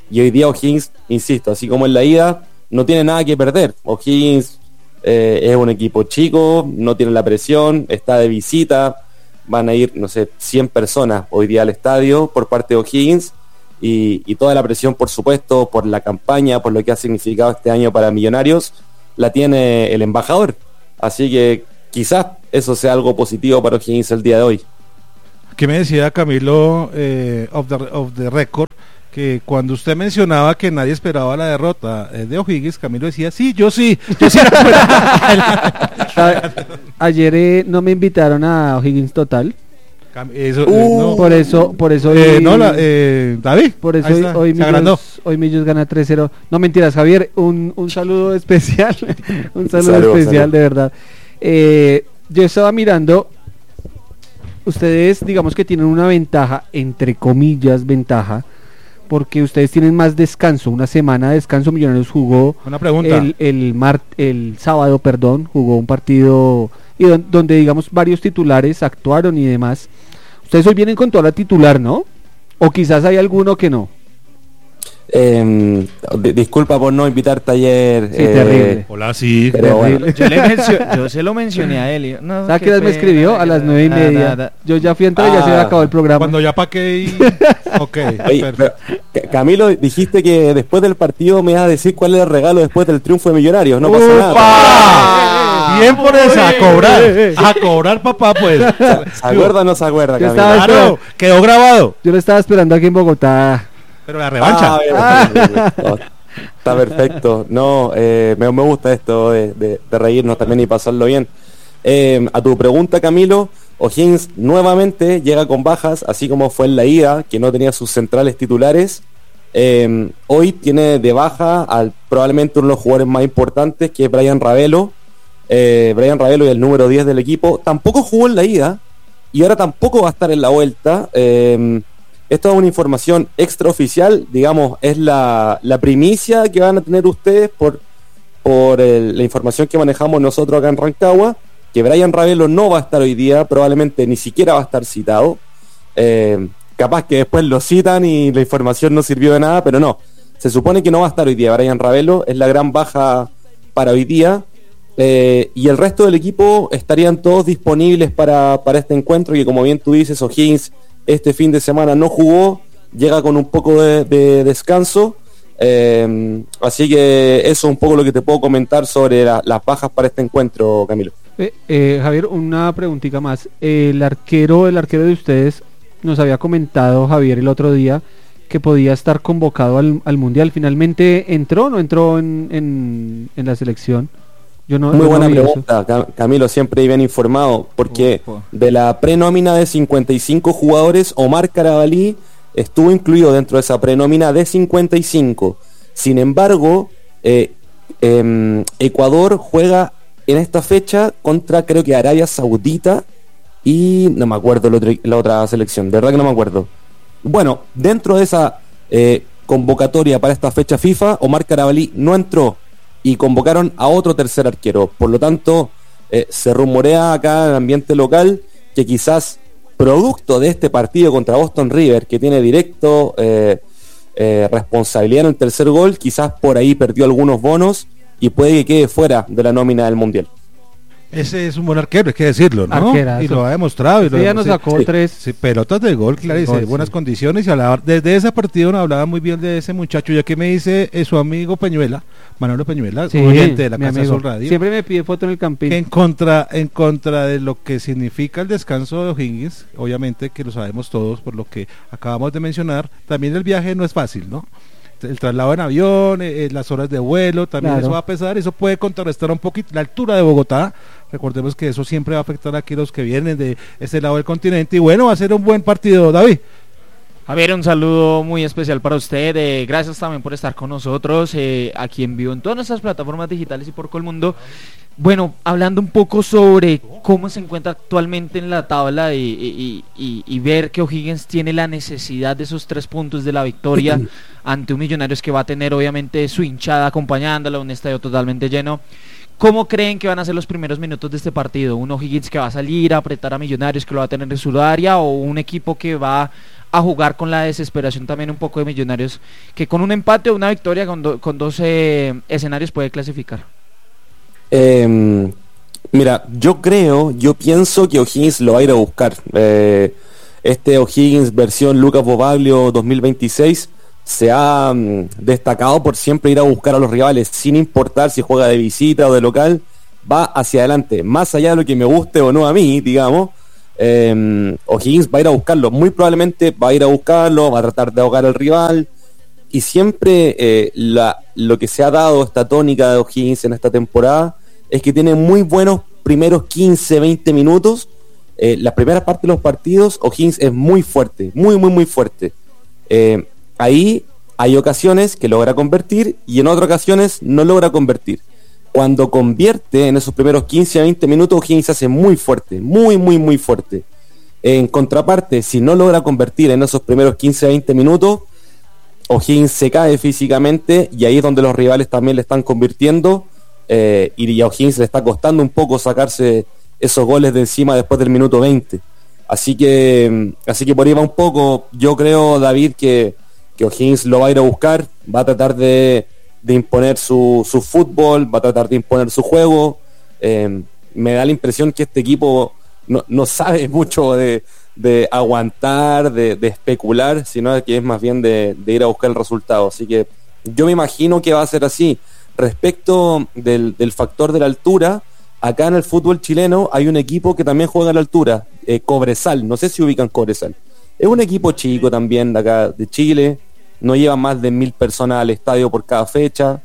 O: Y hoy día O'Higgins, insisto, así como en la ida, no tiene nada que perder. O'Higgins es un equipo chico, no tiene la presión, está de visita, van a ir, no sé, 100 personas hoy día al estadio por parte de O'Higgins, y toda la presión, por supuesto, por la campaña, por lo que ha significado este año para Millonarios, la tiene el embajador. Así que quizás eso sea algo positivo para O'Higgins el día de hoy.
B: ¿Qué me decía Camilo of the record? Que cuando usted mencionaba que nadie esperaba la derrota de O'Higgins, Camilo decía, yo sí
F: Ayer no me invitaron a O'Higgins Total.
B: No.
F: Por eso hoy,
B: David,
F: por eso hoy Millos gana 3-0. No, mentiras, Javier, un saludo especial. Un saludo especial, de verdad. Yo estaba mirando, ustedes digamos que tienen una ventaja, entre comillas ventaja, porque ustedes tienen más descanso, una semana de descanso. Millonarios jugó
B: una pregunta.
F: el sábado, jugó un partido y donde digamos varios titulares actuaron y demás. Ustedes hoy vienen con toda la titular, ¿no? O quizás hay alguno que no.
O: Disculpa por no invitarte ayer.
F: Sí, terrible.
B: Hola, sí.
O: Pero bueno.
G: Yo se lo mencioné a él. No,
F: ¿sabes qué me escribió? A las 9:30. Yo ya fui a entrar y ya se había acabado el programa.
B: Cuando ya paqué y... Ok,
O: perfecto. Camilo, dijiste que después del partido me ibas a decir cuál era el regalo después del triunfo de Millonarios. No pasa nada.
B: Bien por esa, a cobrar papá, pues.
O: ¿Se acuerda o no se acuerda, Camilo?
B: Claro, quedó grabado.
F: Yo lo estaba esperando aquí en Bogotá.
B: Pero la revancha.
O: Está perfecto. No, me gusta esto de reírnos también y pasarlo bien. A tu pregunta, Camilo, O'Higgins nuevamente llega con bajas, así como fue en la ida, que no tenía sus centrales titulares. Hoy tiene de baja probablemente uno de los jugadores más importantes, que es Brian Ravelo. Brian Ravelo y el número 10 del equipo tampoco jugó en la ida y ahora tampoco va a estar en la vuelta. Esto es una información extraoficial, digamos, es la primicia que van a tener ustedes por la información que manejamos nosotros acá en Rancagua, que Brian Ravelo no va a estar hoy día, probablemente ni siquiera va a estar citado. Capaz que después lo citan y la información no sirvió de nada, pero no, se supone que no va a estar hoy día Brian Ravelo, es la gran baja para hoy día. Y el resto del equipo estarían todos disponibles para este encuentro, que como bien tú dices, O'Higgins este fin de semana no jugó, llega con un poco de descanso, así que eso es un poco lo que te puedo comentar sobre las bajas para este encuentro, Camilo.
F: Javier, una preguntita más. El arquero de ustedes nos había comentado, Javier, el otro día que podía estar convocado al Mundial. ¿Finalmente entró o no entró en la selección?
O: Muy buena pregunta, Camilo, siempre bien informado, porque de la prenómina de 55 jugadores, Omar Carabalí estuvo incluido dentro de esa prenómina de 55. Sin embargo, Ecuador juega en esta fecha contra, creo que Arabia Saudita, y no me acuerdo la otra selección, de verdad que no me acuerdo. Bueno, dentro de esa convocatoria para esta fecha FIFA, Omar Carabalí no entró, y convocaron a otro tercer arquero. Por lo tanto, se rumorea acá en el ambiente local que quizás producto de este partido contra Boston River, que tiene directo responsabilidad en el tercer gol, quizás por ahí perdió algunos bonos y puede que quede fuera de la nómina del Mundial.
B: Ese es un buen arquero, hay que decirlo, ¿no?
F: Arquerazo.
B: Y lo ha demostrado. Y
F: ya nos sacó 3
B: pelotas de gol, claro, dice, buenas condiciones. Y hablaba, desde ese partido nos hablaba muy bien de ese muchacho, ya que me dice su amigo Peñuela, Manolo Peñuela, oyente de la Casa Sol Radio.
F: Siempre me pide foto en el campín.
B: En contra de lo que significa el descanso de O'Higgins, obviamente que lo sabemos todos por lo que acabamos de mencionar, también el viaje no es fácil, ¿no? El traslado en avión, las horas de vuelo, también claro. Eso va a pesar, eso puede contrarrestar un poquito la altura de Bogotá. Recordemos que eso siempre va a afectar aquí a los que vienen de este lado del continente. Y bueno, va a ser un buen partido, David.
G: Javier, un saludo muy especial para usted. Gracias también por estar con nosotros aquí en vivo en todas nuestras plataformas digitales y por Colmundo. Bueno, hablando un poco sobre cómo se encuentra actualmente en la tabla y ver que O'Higgins tiene la necesidad de esos 3 puntos de la victoria ante un Millonarios que va a tener obviamente su hinchada acompañándola, un estadio totalmente lleno. ¿Cómo creen que van a ser los primeros minutos de este partido? ¿Un O'Higgins que va a salir a apretar a Millonarios, que lo va a tener en su área, o un equipo que va a jugar con la desesperación también un poco de Millonarios, que con un empate o una victoria con dos escenarios puede clasificar?
O: Mira, yo pienso que O'Higgins lo va a ir a buscar. Este O'Higgins versión Lucas Bobaglio 2026 se ha destacado por siempre ir a buscar a los rivales, sin importar si juega de visita o de local, va hacia adelante, más allá de lo que me guste o no a mí, digamos. O'Higgins va a ir a buscarlo, muy probablemente va a ir a buscarlo, va a tratar de ahogar al rival, y siempre lo que se ha dado, esta tónica de O'Higgins en esta temporada, es que tiene muy buenos primeros 15, 20 minutos. Las primeras partes de los partidos, O'Higgins es muy fuerte, muy fuerte. Ahí hay ocasiones que logra convertir y en otras ocasiones no logra convertir. Cuando convierte en esos primeros 15 a 20 minutos, O'Higgins se hace muy fuerte, muy fuerte. En contraparte, si no logra convertir en esos primeros 15 a 20 minutos, O'Higgins se cae físicamente y ahí es donde los rivales también le están convirtiendo, y a O'Higgins le está costando un poco sacarse esos goles de encima después del minuto 20. Así que por ahí va un poco. Yo creo, David, que O'Higgins lo va a ir a buscar, va a tratar de imponer su fútbol, va a tratar de imponer su juego. Me da la impresión que este equipo no sabe mucho de aguantar, de especular, sino que es más bien de ir a buscar el resultado. Así que yo me imagino que va a ser así. Respecto del factor de la altura, acá en el fútbol chileno hay un equipo que también juega a la altura, Cobresal, no sé si ubican Cobresal. Es un equipo chico también de acá de Chile, no lleva más de 1.000 personas al estadio por cada fecha,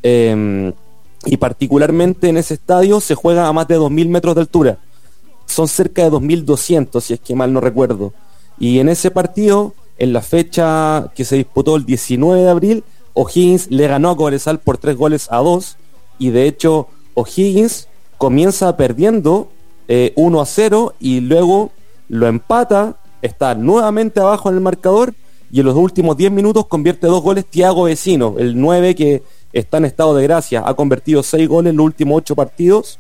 O: y particularmente en ese estadio se juega a más de 2.000 metros de altura. Son cerca de 2.200, si es que mal no recuerdo. Y en ese partido, en la fecha que se disputó el 19 de abril, O'Higgins le ganó a Cobresal por 3-2, y de hecho O'Higgins comienza perdiendo 1-0 y luego lo empata, está nuevamente abajo en el marcador, y en los últimos 10 minutos convierte 2 goles Thiago Vecino, el 9 que está en estado de gracia, ha convertido 6 goles en los últimos 8 partidos,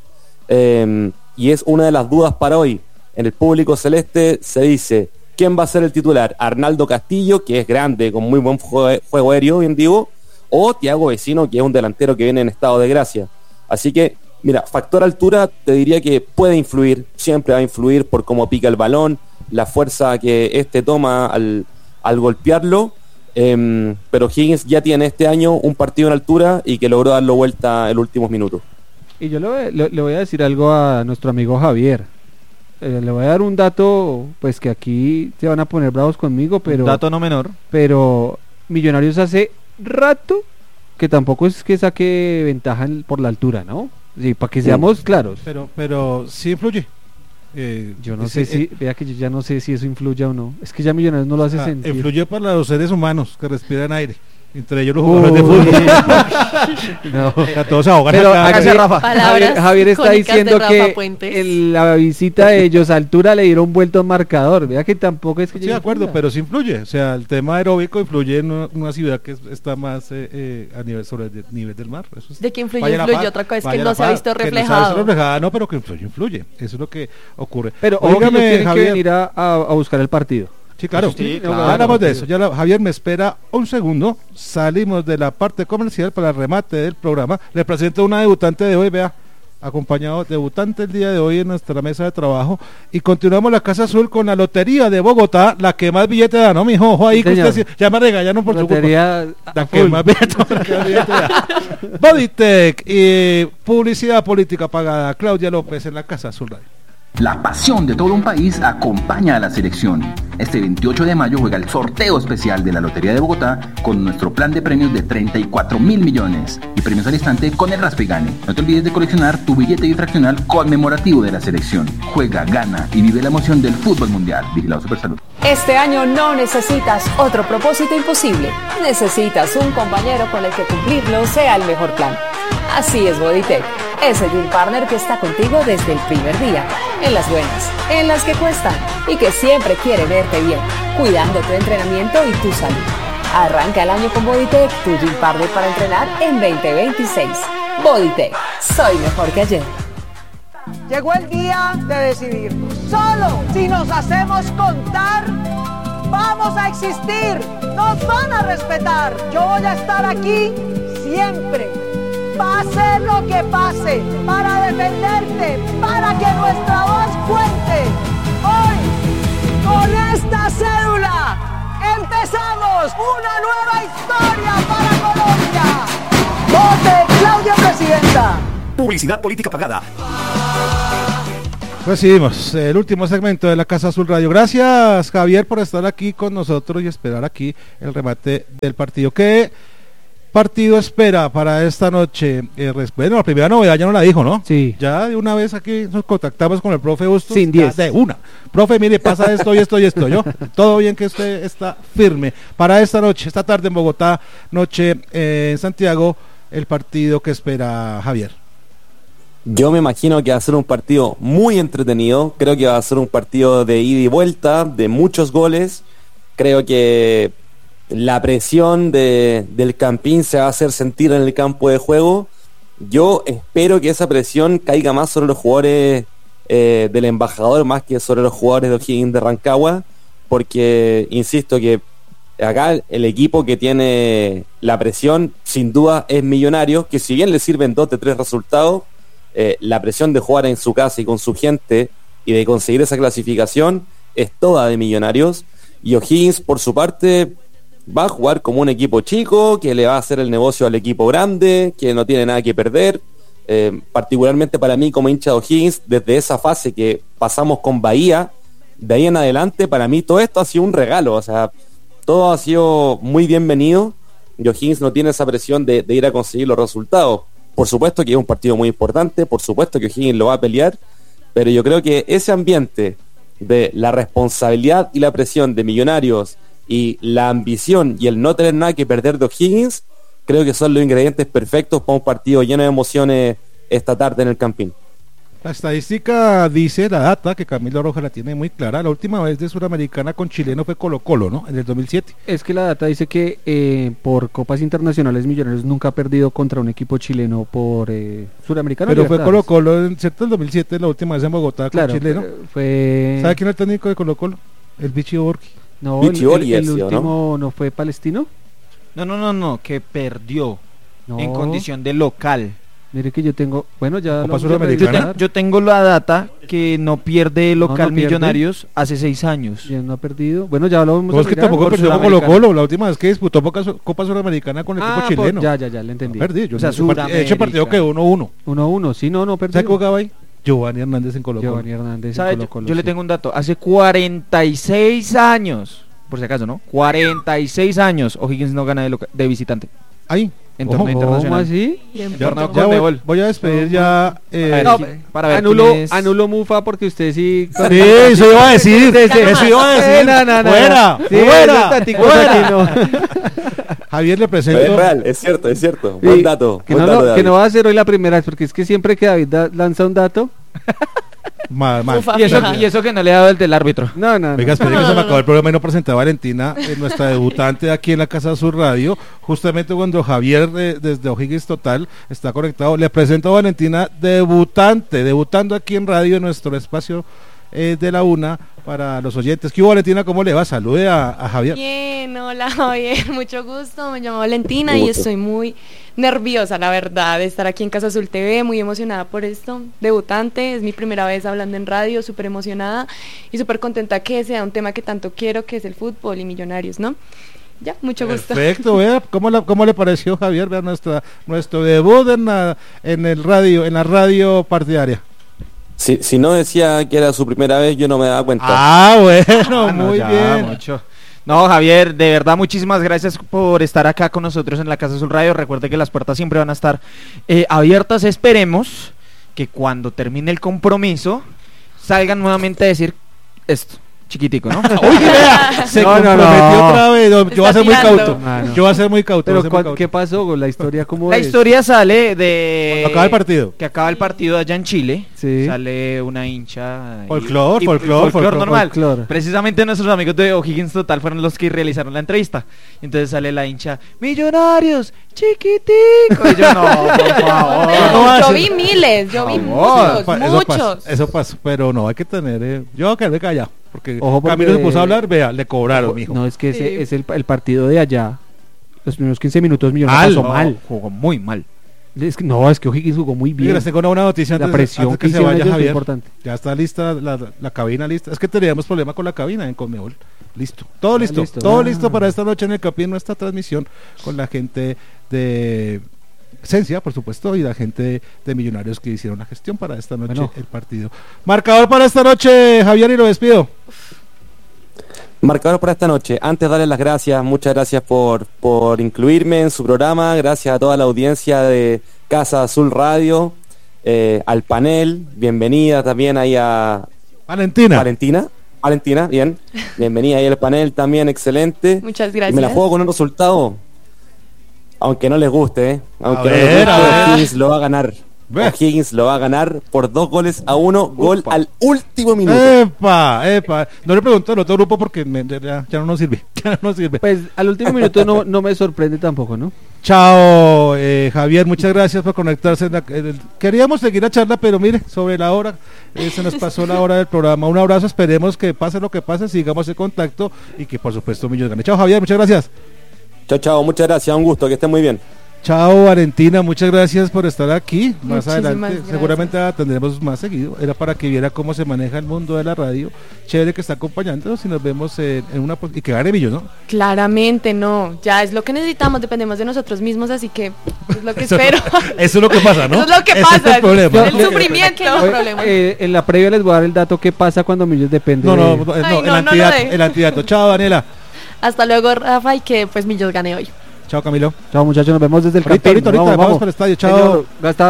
O: y es una de las dudas para hoy. En el público celeste se dice, ¿quién va a ser el titular? Arnaldo Castillo, que es grande, con muy buen juego aéreo, bien digo, o Thiago Vecino, que es un delantero que viene en estado de gracia. Así que, mira, factor altura te diría que puede influir, siempre va a influir por cómo pica el balón, la fuerza que toma al golpearlo, pero Higgins ya tiene este año un partido en altura y que logró darlo vuelta en los últimos minutos. Y yo le voy a decir algo a nuestro amigo Javier. Le voy a dar un dato, pues que aquí se van a poner bravos conmigo, pero...
G: Dato no menor.
O: Pero Millonarios hace rato que tampoco es que saque ventaja por la altura, ¿no? Sí, para que seamos claros.
B: Pero sí influye.
O: Yo no sé si, vea que yo ya no sé si eso influye o no. Es que ya Millonarios no lo hace sentir.
B: Influye para los seres humanos que respiran aire. Entre ellos los jugadores de fútbol. No, a todos se ahogan.
O: Pero Javier está diciendo que en la visita de ellos a altura le dieron vuelto a un marcador. Vea que tampoco es que...
B: Sí, de acuerdo, pero sí influye. O sea, el tema aeróbico influye en una ciudad que está más a nivel sobre el nivel del mar. Eso es,
A: de que influye otra cosa es que no se ha visto reflejado.
B: No, pero que influye. Eso es lo que ocurre.
O: Pero óigame, tienen que venir a buscar el partido.
B: Sí, claro. Hablamos de eso. Javier me espera un segundo. Salimos de la parte comercial para el remate del programa. Le presento una debutante de hoy, vea, acompañado debutante el día de hoy en nuestra mesa de trabajo. Y continuamos la Casa Azul con la Lotería de Bogotá, la que más billete da, ¿no, mijo? Ojo ahí, que usted ya me regañaron por
O: Lotería
B: su culpa. La que más billete da. Bodytech y publicidad política pagada. Claudia López en la Casa Azul Radio.
H: La pasión de todo un país acompaña a la selección. Este 28 de mayo juega el sorteo especial de la Lotería de Bogotá con nuestro plan de premios de 34.000 millones y premios al instante con el Raspe y Gane. No te olvides de coleccionar tu billete bifraccional conmemorativo de la selección. Juega, gana y vive la emoción del fútbol mundial. Vigilado Supersalud.
C: Este año no necesitas otro propósito imposible. Necesitas un compañero con el que cumplirlo sea el mejor plan. Así es Bodytech, ese Gym Partner que está contigo desde el primer día, en las buenas, en las que cuestan y que siempre quiere verte bien, cuidando tu entrenamiento y tu salud. Arranca el año con Bodytech, tu Gym Partner para entrenar en 2026. Bodytech, soy mejor que ayer.
I: Llegó el día de decidir. Solo si nos hacemos contar, vamos a existir. Nos van a respetar. Yo voy a estar aquí siempre. Pase lo que pase, para defenderte, para que nuestra voz cuente. Hoy, con esta cédula, empezamos una nueva historia para Colombia. ¡Vote Claudia Presidenta!
P: Publicidad política pagada.
B: Recibimos el último segmento de la Casa Azul Radio. Gracias, Javier, por estar aquí con nosotros y esperar aquí el remate del partido. ¿Qué partido espera para esta noche? Bueno, la primera novedad ya no la dijo, ¿no?
F: Sí.
B: Ya de una vez aquí nos contactamos con el profe Bustos.
F: Sin 10.
B: De una. Profe, mire, pasa esto y esto y esto. Yo, todo bien, que usted está firme. Para esta noche, esta tarde en Bogotá, noche en Santiago, el partido que espera Javier.
O: Yo me imagino que va a ser un partido muy entretenido. Creo que va a ser un partido de ida y vuelta, de muchos goles. Creo que la presión del Campín se va a hacer sentir en el campo de juego. Yo espero que esa presión caiga más sobre los jugadores del Embajador, más que sobre los jugadores de O'Higgins de Rancagua, porque insisto que acá el equipo que tiene la presión sin duda es Millonarios, que si bien le sirven 2 de 3 resultados, la presión de jugar en su casa y con su gente y de conseguir esa clasificación es toda de Millonarios. Y O'Higgins, por su parte, va a jugar como un equipo chico, que le va a hacer el negocio al equipo grande, que no tiene nada que perder. Particularmente para mí como hincha de O'Higgins, desde esa fase que pasamos con Bahía, de ahí en adelante, para mí todo esto ha sido un regalo. O sea, todo ha sido muy bienvenido y O'Higgins no tiene esa presión de ir a conseguir los resultados. Por supuesto que es un partido muy importante, por supuesto que O'Higgins lo va a pelear, pero yo creo que ese ambiente de la responsabilidad y la presión de Millonarios y la ambición y el no tener nada que perder de O'Higgins, creo que son los ingredientes perfectos para un partido lleno de emociones esta tarde en el Campín.
B: La estadística dice, la data, que Camilo Rojas la tiene muy clara. La última vez de Suramericana con chileno fue Colo-Colo, ¿no? En el 2007.
F: Es que la data dice que por copas internacionales Millonarios nunca ha perdido contra un equipo chileno por Suramericana.
B: Pero fue Colo-Colo, en cierto, el 2007, la última vez en Bogotá con chileno. ¿Sabe quién es el técnico de Colo-Colo? El Vichy Borghi.
F: No, el último ¿no fue Palestino?
G: No, que perdió en condición de local.
F: Mire que yo tengo, bueno, ya
G: yo tengo la data que no pierde local Millonarios hace 6 años.
F: Ya no ha perdido. Bueno, ya lo vamos a
B: mirar. Es que tampoco perdió con Colo-Colo, la última vez que disputó Copa Suramericana con el equipo chileno.
F: Ya, le entendí.
B: Perdí, yo he hecho partido que 1-1.
F: 1-1, sí, no perdió.
B: ¿Sabe cómo jugaba ahí? Giovanni Hernández en Colo-Colo.
F: Giovanni Hernández
G: en Colo-Colo. Yo le tengo un dato, hace 46 años, por si acaso, ¿no? 46 años O'Higgins no gana de visitante.
B: Ahí.
G: En torneo internacional.
F: ¿Cómo así?
B: Ya voy a despedir ya.
F: Para ver anulo Mufa porque usted sí.
B: Sí, eso iba a decir. Eso iba a decir. Fuera. Javier le presento.
O: Es real, es cierto. Buen dato.
F: Que no va a ser hoy la primera vez, porque es que siempre que David lanza un dato.
B: Mal.
G: Y eso que no le ha dado el del árbitro.
F: No.
B: Oiga, espere que se me acabó el programa y no presenté a Valentina, nuestra debutante aquí en la Casa Azul Radio. Justamente cuando Javier desde O'Higgins Total está conectado, le presento a Valentina, debutando aquí en radio en nuestro espacio de la una para los oyentes. ¿Qué hubo, Valentina? ¿Cómo le va? Salude a Javier.
Q: Bien, hola Javier, mucho gusto. Me llamo Valentina y estoy muy nerviosa, la verdad, de estar aquí en Casa Azul TV, muy emocionada por esto. Debutante, es mi primera vez hablando en radio, súper emocionada y súper contenta que sea un tema que tanto quiero, que es el fútbol y Millonarios, ¿no? Ya, mucho gusto.
B: Perfecto, vea, ¿cómo le pareció, Javier? Vea nuestro debut en la radio partidaria.
O: Si no decía que era su primera vez, yo no me daba cuenta.
B: Bueno, muy bien.
G: Mucho. No, Javier, de verdad, muchísimas gracias por estar acá con nosotros en la Casa Azul Radio. Recuerde que las puertas siempre van a estar abiertas. Esperemos que cuando termine el compromiso salgan nuevamente a decir esto. chiquitico, ¿no?
B: Uy, vea, se comprometió otra vez. No, yo voy a ser muy cauto.
F: No.
B: Yo voy a ser muy cauto.
F: Pero ¿qué pasó con la historia? ¿Cómo
G: La
F: es?
G: historia sale de...
B: Cuando acaba el partido.
G: Que acaba el partido allá en Chile.
F: Sí.
G: Sale una hincha...
B: Folclor
G: normal.
F: folclor.
G: Precisamente nuestros amigos de O'Higgins Total fueron los que realizaron la entrevista. Entonces sale la hincha, Millonarios, chiquitico. Y yo, no, por favor.
Q: Yo vi miles, yo vi muchos.
B: Eso pasó, pero no, hay que tener... Yo voy a quedarme callado. Porque
F: Ojo,
B: Camilo se puso a hablar, vea, le cobraron, mijo.
F: No, es que ese es el partido de allá. Los primeros 15 minutos Millonarios pasó mal.
G: Jugó muy mal.
F: Es que O'Higgins jugó muy bien.
B: Mira, les tengo una noticia
F: La
B: antes,
F: presión
B: antes
F: que
B: que se
F: hicieron
B: vaya
F: ellos fue
B: Javier.
F: importante.
B: Ya está lista la cabina lista. Es que teníamos problema con la cabina en Conmebol. Listo. Todo listo. Todo listo para esta noche en el Capi, en nuestra transmisión con la gente de Esencia, por supuesto, y la gente de Millonarios que hicieron la gestión para esta noche el partido. Marcador para esta noche, Javier, y lo despido.
O: Marcador para esta noche. Antes darles las gracias, muchas gracias por incluirme en su programa, gracias a toda la audiencia de Casa Azul Radio, al panel, bienvenida también ahí a Valentina, bien, bienvenida ahí al panel también, excelente.
Q: Muchas gracias.
O: Y me la juego con un resultado, aunque no les guste,
B: A ver.
O: O'Higgins lo va a ganar. O'Higgins lo va a ganar por 2-1, gol al último minuto.
B: Epa. No le pregunto al otro grupo porque ya no nos sirve.
F: Pues al último minuto no me sorprende tampoco, ¿no?
B: Chao, Javier, muchas gracias por conectarse. Queríamos seguir la charla, pero mire, sobre la hora, se nos pasó la hora del programa. Un abrazo, esperemos que pase lo que pase, sigamos en contacto y que por supuesto Millos gane. Chao, Javier, muchas gracias.
O: Chao, muchas gracias, un gusto, que estén muy bien.
B: Chao, Valentina, muchas gracias por estar aquí. Más
Q: Muchísimas
B: adelante
Q: gracias.
B: seguramente la tendremos más seguido. Era para que viera cómo se maneja el mundo de la radio. Chévere que está acompañándonos y nos vemos en una... Y que gane Millos, ¿no?
Q: Claramente no, ya es lo que necesitamos, dependemos de nosotros mismos, así que es lo que espero.
B: Eso es lo que pasa, ¿no?
Q: Eso es lo que
B: Ese
Q: pasa,
B: es el problema.
Q: el sufrimiento.
F: En la previa les voy a dar el dato qué pasa cuando Millos depende.
B: El antidato. Chao, Daniela.
Q: Hasta luego, Rafa, y que pues Millos gane hoy.
B: Chao, Camilo.
F: Chao, muchachos, nos vemos desde el
B: Ahorita, vamos para el estadio. Chao.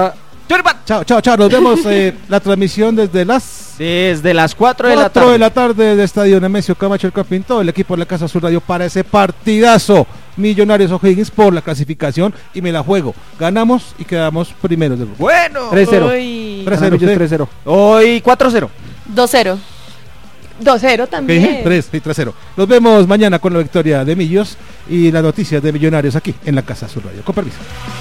B: Chao, nos vemos la transmisión desde las
G: 4
B: de la tarde de Estadio Nemesio Camacho El Campín, todo el equipo de la Casa Azul Radio para ese partidazo Millonarios O'Higgins por la clasificación y me la juego. Ganamos y quedamos primeros del grupo.
G: Bueno,
F: 3-0. 3-0.
G: Hoy 4-0.
Q: 2-0. 2-0 también.
B: 3-0. Nos vemos mañana con la victoria de Millos y las noticias de Millonarios aquí en la Casa Azul Radio. Con permiso.